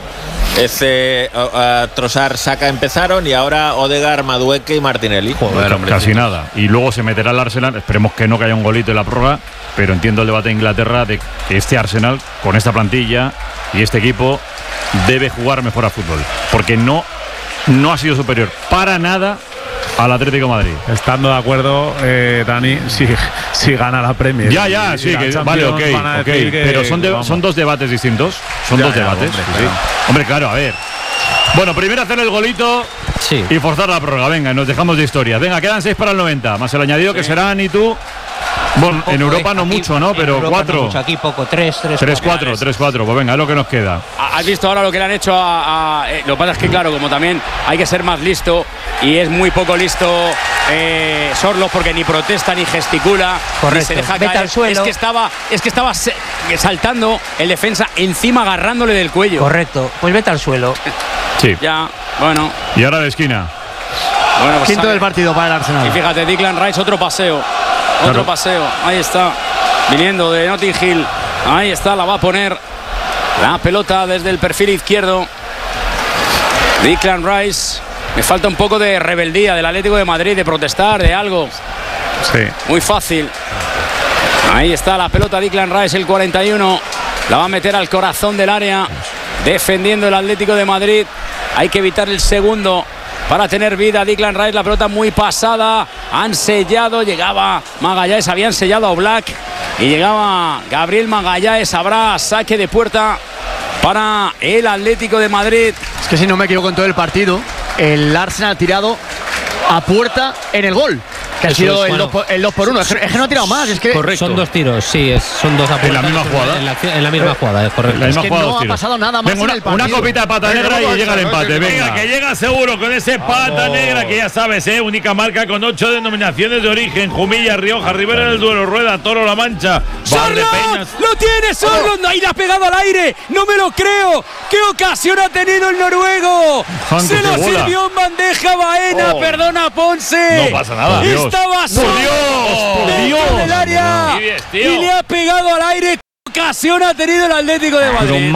Trossard, Saka empezaron y ahora Odegaard, Madueke y Martinelli. Joder, casi nada. Y luego se meterá el Arsenal. Esperemos que no haya un golito en la prórroga, pero entiendo el debate de Inglaterra de que este Arsenal, con esta plantilla y este equipo, debe jugar mejor a fútbol. Porque no ha sido superior para nada al Atlético de Madrid. Estando de acuerdo, Dani, si gana la Premier. Ya, sí, que vale, ok. Pero son dos debates distintos. Son dos debates. Hombre, claro, a ver. Bueno, primero hacer el golito y forzar la prórroga. Venga, nos dejamos de historia. Venga, quedan 6 para el 90. Más el añadido que serán y tú. Bueno, en Europa no mucho, ¿no? Pero 4. No mucho, aquí poco, 3-4. Pues venga, es lo que nos queda. ¿Has visto ahora lo que le han hecho lo que pasa es que, claro, como también hay que ser más listo y es muy poco listo Sorloth, porque ni protesta ni gesticula. Correcto. Ni se deja Vete caer. al suelo. Es que estaba saltando el defensa encima, agarrándole del cuello. Correcto, pues vete al suelo. Sí. Ya, bueno. Y ahora de esquina. Bueno, pues quinto del partido para el Arsenal. Y fíjate, Declan Rice, otro paseo. Otro paseo, ahí está, viniendo de Notting Hill. Ahí está, la va a poner la pelota desde el perfil izquierdo. Declan Rice. Me falta un poco de rebeldía del Atlético de Madrid, de protestar, de algo. Sí. Muy fácil. Ahí está la pelota, Declan Rice, el 41. La va a meter al corazón del área, defendiendo el Atlético de Madrid. Hay que evitar el segundo para tener vida. Declan Rice, la pelota muy pasada. Han sellado, llegaba Magallanes, habían sellado a Oblak y llegaba Gabriel Magallanes. Habrá saque de puerta para el Atlético de Madrid. Es que si no me equivoco, en todo el partido el Arsenal ha tirado a puerta en el gol. Que ha sido el 2 por 1. Es que no ha tirado más. Es que correcto. Son 2 tiros, sí, son 2 apuestas. ¿En la misma jugada? En la misma jugada, es correcto. Es que no ha pasado nada más. Venga, una copita de pata negra y llega el empate. Venga, que llega seguro con ese pata negra que ya sabes, única marca con 8 denominaciones de origen: Jumilla, Rioja, Ribera del Duero, Rueda, Toro, La Mancha, Valdepeñas. ¡Lo tiene Sorlot! ¡Ahí la ha pegado al aire! ¡No me lo creo! ¡Qué ocasión ha tenido el noruego! ¡Se lo sirvió en bandeja Baena! ¡Perdona, Ponce! No pasa nada. Estaba solo dentro del área y le ha pegado al aire. ¿Qué ocasión ha tenido el Atlético de Madrid? Pero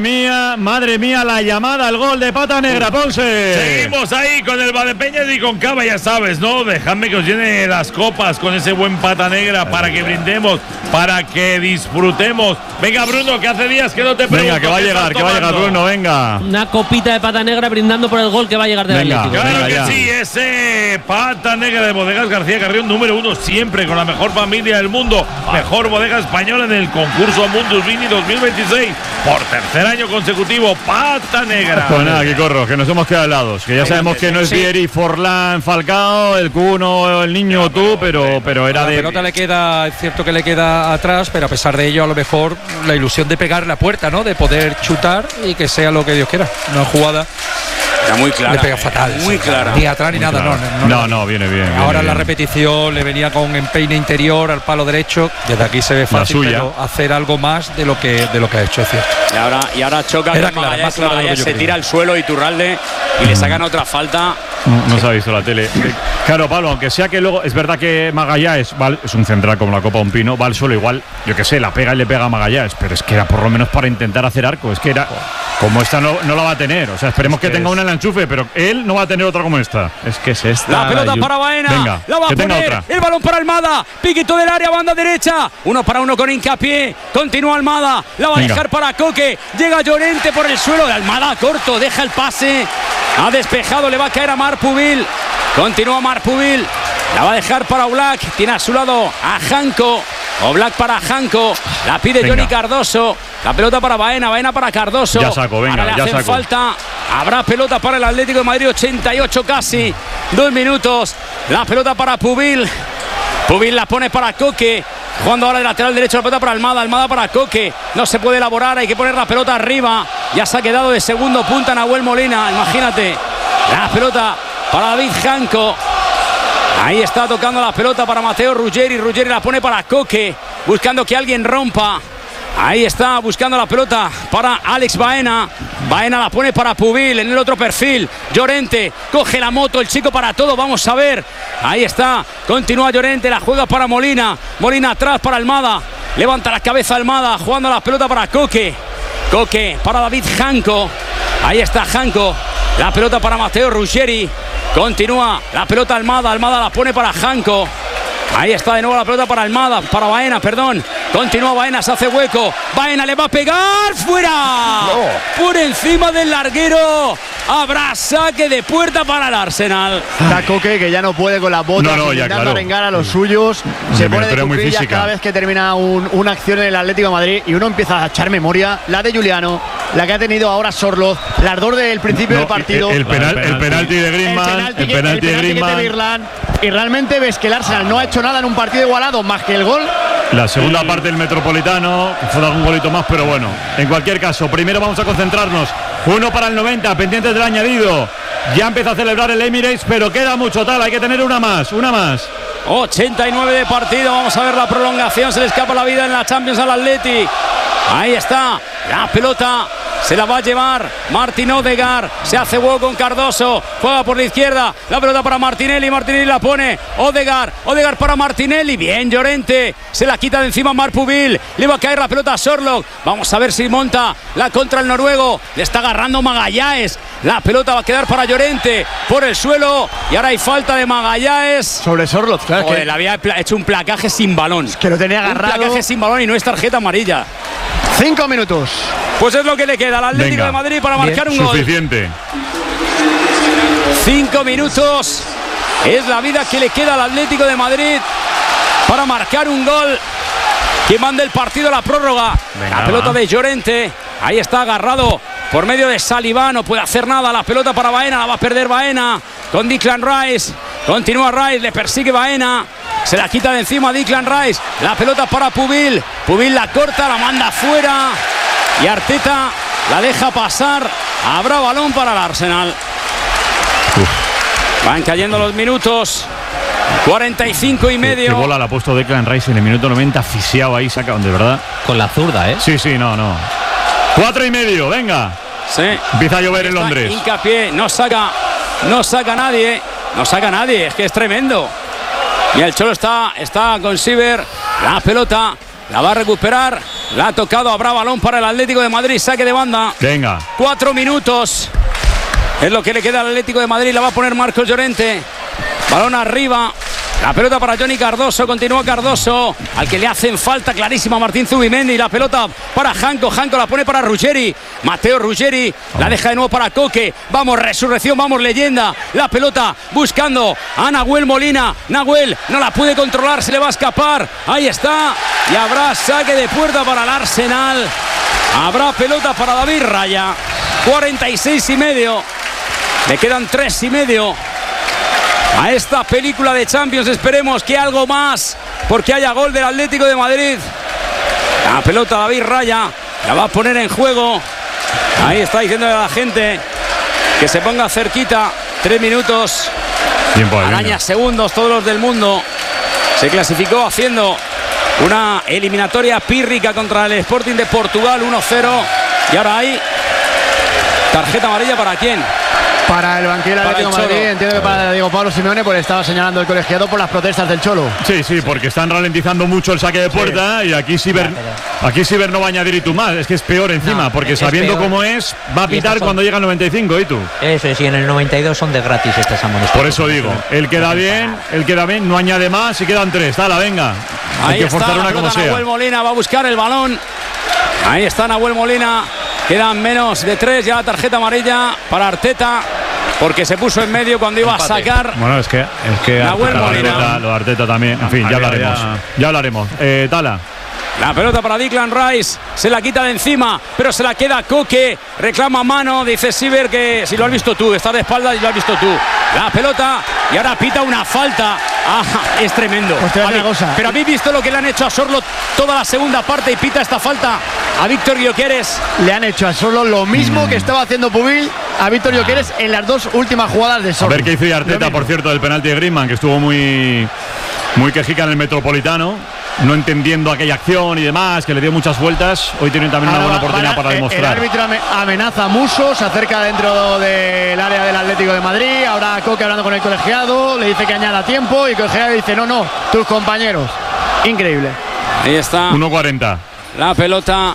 madre mía, la llamada al gol de pata negra, Ponce. Seguimos ahí con el Valdepeñas y con Cava, ya sabes, ¿no? Dejadme que os llene las copas con ese buen pata negra para que brindemos, para que disfrutemos. Venga, Bruno, que hace días que no te pregunto. Venga, que va a llegar, Bruno, venga. Una copita de pata negra brindando por el gol que va a llegar del Atlético. Claro que sí, ese pata negra de Bodegas García Carrión, número 1 siempre, con la mejor familia del mundo, mejor bodega española en el concurso Mundus Vini 2026, por tercer año consecutivo, pata negra. Pues nada, aquí corro, que nos hemos quedado helados, que ya sabemos que no es Vieri, Forlán, Falcao, el Cuno, el Niño, tú, pero era de... La pelota le queda, es cierto que le queda atrás, pero a pesar de ello, a lo mejor la ilusión de pegar la puerta, ¿no? De poder chutar y que sea lo que Dios quiera. Una jugada... Está muy clara. Le pega fatal. Muy clara. Ni atrás ni nada, no, viene bien. Ahora viene la bien. repetición le venía con empeine interior al palo derecho. Desde aquí se ve fácil, pero hacer algo más de lo que ha hecho, es cierto. Y ahora choca con Magallanes, se tira al suelo Iturralde y le sacan otra falta. No se ha visto la tele. Claro, Pablo, aunque sea que luego es verdad que Magallanes es un central como la Copa un Pino, va al suelo igual, yo que sé, la pega y le pega a Magallanes, pero es que era por lo menos para intentar hacer arco, es que era como esta no la va a tener, o sea, esperemos que tenga una en el enchufe, pero él no va a tener otra como esta. Es que es esta. La pelota para Baena, venga, la va a poner, otra. El balón para Almada, piquito del área, banda derecha, 1 para 1 con Hincapié, continúa Almada, la va a dejar para Coque, llega Llorente por el suelo, de Almada corto, deja el pase, ha despejado, le va a caer a Marpubil, continúa Marpubil, la va a dejar para Oblak, tiene a su lado a Janko, Oblak para Janko, la pide Johnny Cardoso, la pelota para Baena, Baena para Cardoso. Ya saco, venga, ahora le hacen falta. Habrá pelota para el Atlético de Madrid, 88 casi, 2 minutos. La pelota para Pubil. Pubil la pone para Coque. Jugando ahora de lateral derecho, la pelota para Almada, Almada para Coque. No se puede elaborar, hay que poner la pelota arriba. Ya se ha quedado de segundo punta Nahuel Molina, imagínate. La pelota para David Janko. Ahí está tocando la pelota para Mateo Ruggeri. Ruggeri la pone para Coque, buscando que alguien rompa. Ahí está buscando la pelota para Alex Baena. Baena la pone para Pubil en el otro perfil. Llorente coge la moto, el chico para todo. Vamos a ver. Ahí está. Continúa Llorente, la juega para Molina. Molina atrás para Almada. Levanta la cabeza Almada, jugando la pelota para Coque. Coque para David Janko. Ahí está Janko. La pelota para Mateo Ruggeri. Continúa la pelota Almada. Almada la pone para Janko. Ahí está de nuevo la pelota para Almada, para Baena, perdón. Continúa Baena, se hace hueco. Baena le va a pegar, fuera. Por encima del larguero. Habrá saque de puerta para el Arsenal. Está Coque, que ya no puede con las botas, intentando arengar a los suyos. Se pone de cuclillas cada vez que termina una acción en el Atlético de Madrid y uno empieza a echar memoria. La de Juliano, la que ha tenido ahora Sorloz, las dos del principio del partido. El penalti de Griezmann, el penalti de Griezmann. Y realmente ves que el Arsenal no ha hecho nada en un partido igualado más que el gol. La segunda parte del Metropolitano, que fue algún golito más, pero bueno. En cualquier caso, primero vamos a concentrarnos. 1 para el 90, pendientes del añadido. Ya empieza a celebrar el Emirates, pero queda mucho tal, hay que tener una más. 89 de partido, vamos a ver la prolongación, se le escapa la vida en la Champions al Atleti. Ahí está, la pelota se la va a llevar Martín Odegaard, se hace hueco con Cardoso, juega por la izquierda, la pelota para Martinelli, Martinelli la pone, Odegaard para Martinelli, bien Llorente, se la quita de encima Marpubil, le va a caer la pelota a Sorloth, vamos a ver si monta la contra el noruego, le está agarrando Magallanes, la pelota va a quedar para Llorente, por el suelo, y ahora hay falta de Magallanes. Sobre Sorloth, claro. Joder, le había hecho un placaje sin balón. Es que lo tenía agarrado. Un placaje sin balón y no es tarjeta amarilla. 5 minutos. Pues es lo que le queda al Atlético de Madrid para marcar un gol. Suficiente. 5 minutos. Es la vida que le queda al Atlético de Madrid para marcar un gol que manda el partido a la prórroga. La pelota de Llorente. Ahí está agarrado por medio de Saliba. No puede hacer nada. La pelota para Baena. La va a perder Baena con Declan Rice. Continúa Rice, le persigue Baena. Se la quita de encima Declan Rice. La pelota para Pubil. Pubil la corta, la manda fuera. Y Arteta la deja pasar. Habrá balón para el Arsenal. Van cayendo los minutos. 45 y medio. Qué bola la ha puesto Declan Rice en el minuto 90, asfixiado ahí, saca, de verdad. Con la zurda, ¿eh? Sí, no. 4 y medio, venga. Sí. Empieza a llover en Londres. Hincapié, no saca nadie. No saca nadie, es que es tremendo. Y el Cholo está con Siever. La pelota la va a recuperar. La ha tocado, habrá balón para el Atlético de Madrid. Saque de banda. Venga. 4 minutos. Es lo que le queda al Atlético de Madrid. La va a poner Marcos Llorente. Balón arriba. La pelota para Johnny Cardoso. Continúa Cardoso, al que le hacen falta clarísima a Martín Zubimendi. La pelota para Janko. Janko la pone para Ruggeri. Matteo Ruggeri la deja de nuevo para Coque. Vamos, resurrección, vamos, leyenda. La pelota buscando a Nahuel Molina. Nahuel no la puede controlar, se le va a escapar. Ahí está. Y habrá saque de puerta para el Arsenal. Habrá pelota para David Raya. 46 y medio. Le quedan 3 y medio a esta película de Champions. Esperemos que algo más, porque haya gol del Atlético de Madrid. La pelota David Raya la va a poner en juego. Ahí está diciendo a la gente que se ponga cerquita. 3 minutos. Araña segundos todos los del mundo. Se clasificó haciendo una eliminatoria pírrica contra el Sporting de Portugal, 1-0. Y ahora hay tarjeta amarilla para quién. Para el banquillo del Atlético de Madrid, entiendo que para Diego Pablo Simeone, pues estaba señalando el colegiado por las protestas del Cholo. Sí, porque están ralentizando mucho el saque de puerta, y aquí Siever no va a añadir y tú más, es que es peor encima, porque sabiendo cómo es, va a pitar cuando llega el 95 y tú. Eso es, y en el 92 son de gratis estas amonestaciones. Por eso digo, el queda bien, no añade más y quedan 3. Dala, venga. Ahí hay que está, forzar una como sea. Nahuel Molina va a buscar el balón. Ahí está Nahuel Molina. Quedan menos de 3, ya la tarjeta amarilla para Arteta, porque se puso en medio cuando iba a sacar. Bueno, es que Nahuel Molina. Lo de Arteta también. En fin, ya hablaremos. Tala. La pelota para Declan Rice, se la quita de encima, pero se la queda Coque, reclama mano, dice Siever que si lo has visto tú, está de espaldas y lo has visto tú. La pelota y ahora pita una falta. Es tremendo. Pero habéis visto lo que le han hecho a Sorlo toda la segunda parte y pita esta falta a Víctor Gyökeres. Le han hecho a Sorlo lo mismo que estaba haciendo Pubil a Víctor Gyökeres en las 2 últimas jugadas de Sorlo. A ver qué hizo Arteta, por cierto, del penalti de Griezmann, que estuvo muy quejica en el Metropolitano, no entendiendo aquella acción y demás, que le dio muchas vueltas. Hoy tienen también una buena oportunidad para demostrar. El árbitro amenaza a Musso, se acerca dentro del área del Atlético de Madrid. Ahora Coque hablando con el colegiado, le dice que añada tiempo y el colegiado dice no, tus compañeros. Increíble. Ahí está. 1:40. La pelota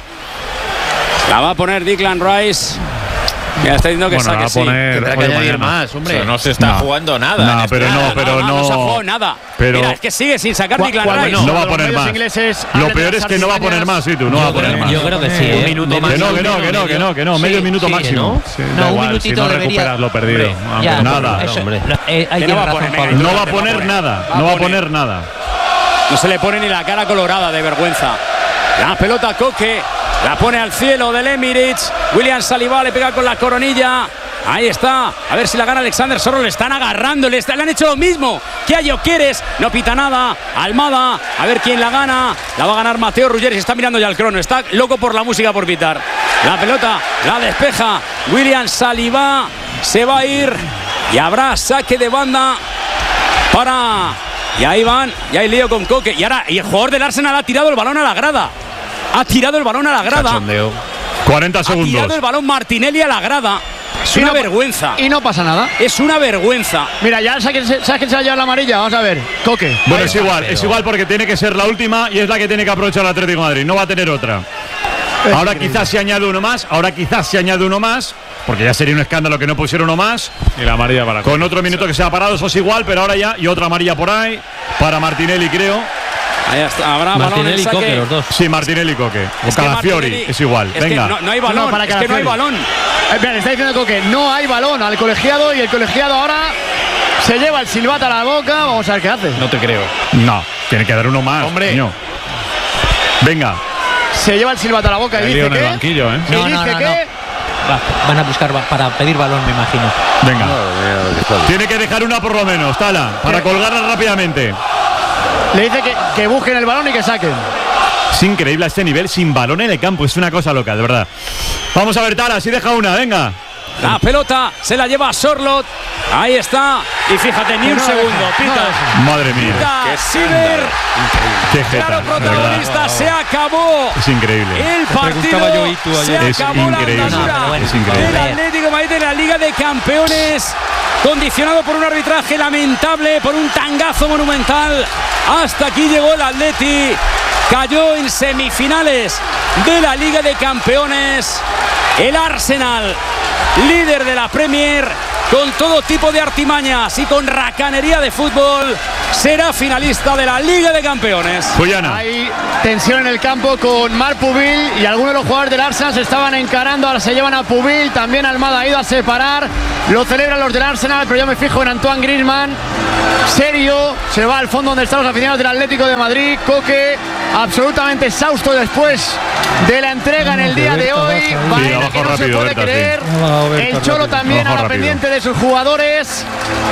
la va a poner Declan Rice. Ya está diciendo que saque, tendrá que añadir más, hombre. Pero no se está jugando nada. No se ha jugado nada. Mira, es que sigue sin sacar Declan Rice. No va a poner más. Lo peor es que no va a poner más, ¿sí? Tú no va a poner más. Yo creo que sí. Un minuto más. Que no. Medio minuto máximo. No, un minutito si no recuperas lo perdido. Nada. No va a poner nada. No va a poner nada. No se le pone ni la cara colorada de vergüenza. La pelota Coque. La pone al cielo del Emirates. William Saliba le pega con la coronilla. Ahí está. A ver si la gana Alexander Sorlo. Le están agarrando. Le han hecho lo mismo que a Gyökeres. No pita nada. Almada. A ver quién la gana. La va a ganar Matteo Ruggeri. Se está mirando ya el crono. Está loco por la música por pitar. La pelota la despeja William Saliba. Se va a ir. Y habrá saque de banda para... Y ahí van. Y hay lío con Coque. Y el jugador del Arsenal ha tirado el balón a la grada. Ha tirado el balón a la grada. Cachondeo. 40 segundos. Ha tirado el balón Martinelli a la grada. Es una vergüenza. Y no pasa nada. Es una vergüenza. Mira, ya sabes que se ha llevado la amarilla. Vamos a ver. Coque. Bueno, es igual porque tiene que ser la última y es la que tiene que aprovechar el Atlético de Madrid. No va a tener otra. Ahora quizás se añade uno más. Porque ya sería un escándalo que no pusiera uno más. Y la amarilla para con otro minuto que se ha parado. Eso es igual, pero ahora ya. Y otra amarilla por ahí. Para Martinelli, creo. Ahí está, habrá Martinelli y Coque, los dos. Sí, Martinelli y Coque. O Calafiori, es igual. Venga. No hay balón, es que no hay balón. Le está diciendo Coque, no hay balón al colegiado y el colegiado ahora se lleva el silbato a la boca. Vamos a ver qué hace. No te creo. No, tiene que dar uno más. Hombre. Niño. Venga. Se lleva el silbato a la boca y dice que... banquillo, ¿eh? Y dice que van a buscar para pedir balón, me imagino. Venga. Tiene que dejar una por lo menos, Tala, para colgarla rápidamente. Le dice que busquen el balón y que saquen. Es increíble a este nivel sin balón en el campo, es una cosa loca, de verdad. Vamos a ver, Tala, si deja una, venga. La pelota se la lleva Sorloth. Ahí está. Y fíjate, ni un segundo. Pita. Madre mía. Pita Siever. Qué jeta, claro, protagonista. Se acabó. Es increíble. El partido. Es increíble. Es increíble. El Atlético de Madrid en la Liga de Campeones. Condicionado por un arbitraje lamentable, por un tangazo monumental. Hasta aquí llegó el Atleti. Cayó en semifinales de la Liga de Campeones. El Arsenal, líder de la Premier, con todo tipo de artimañas y con racanería de fútbol, será finalista de la Liga de Campeones. Hay tensión en el campo con Marc Pubil y algunos de los jugadores del Arsenal se estaban encarando. Ahora se llevan a Pubil, también Almada ha ido a separar. Lo celebran los del Arsenal, pero yo me fijo en Antoine Griezmann. Serio, se va al fondo donde están los aficionados del Atlético de Madrid. Coque, absolutamente exhausto después de la entrega en el día de hoy. Baena que no se puede creer. El Cholo también ahora pendiente de sus jugadores.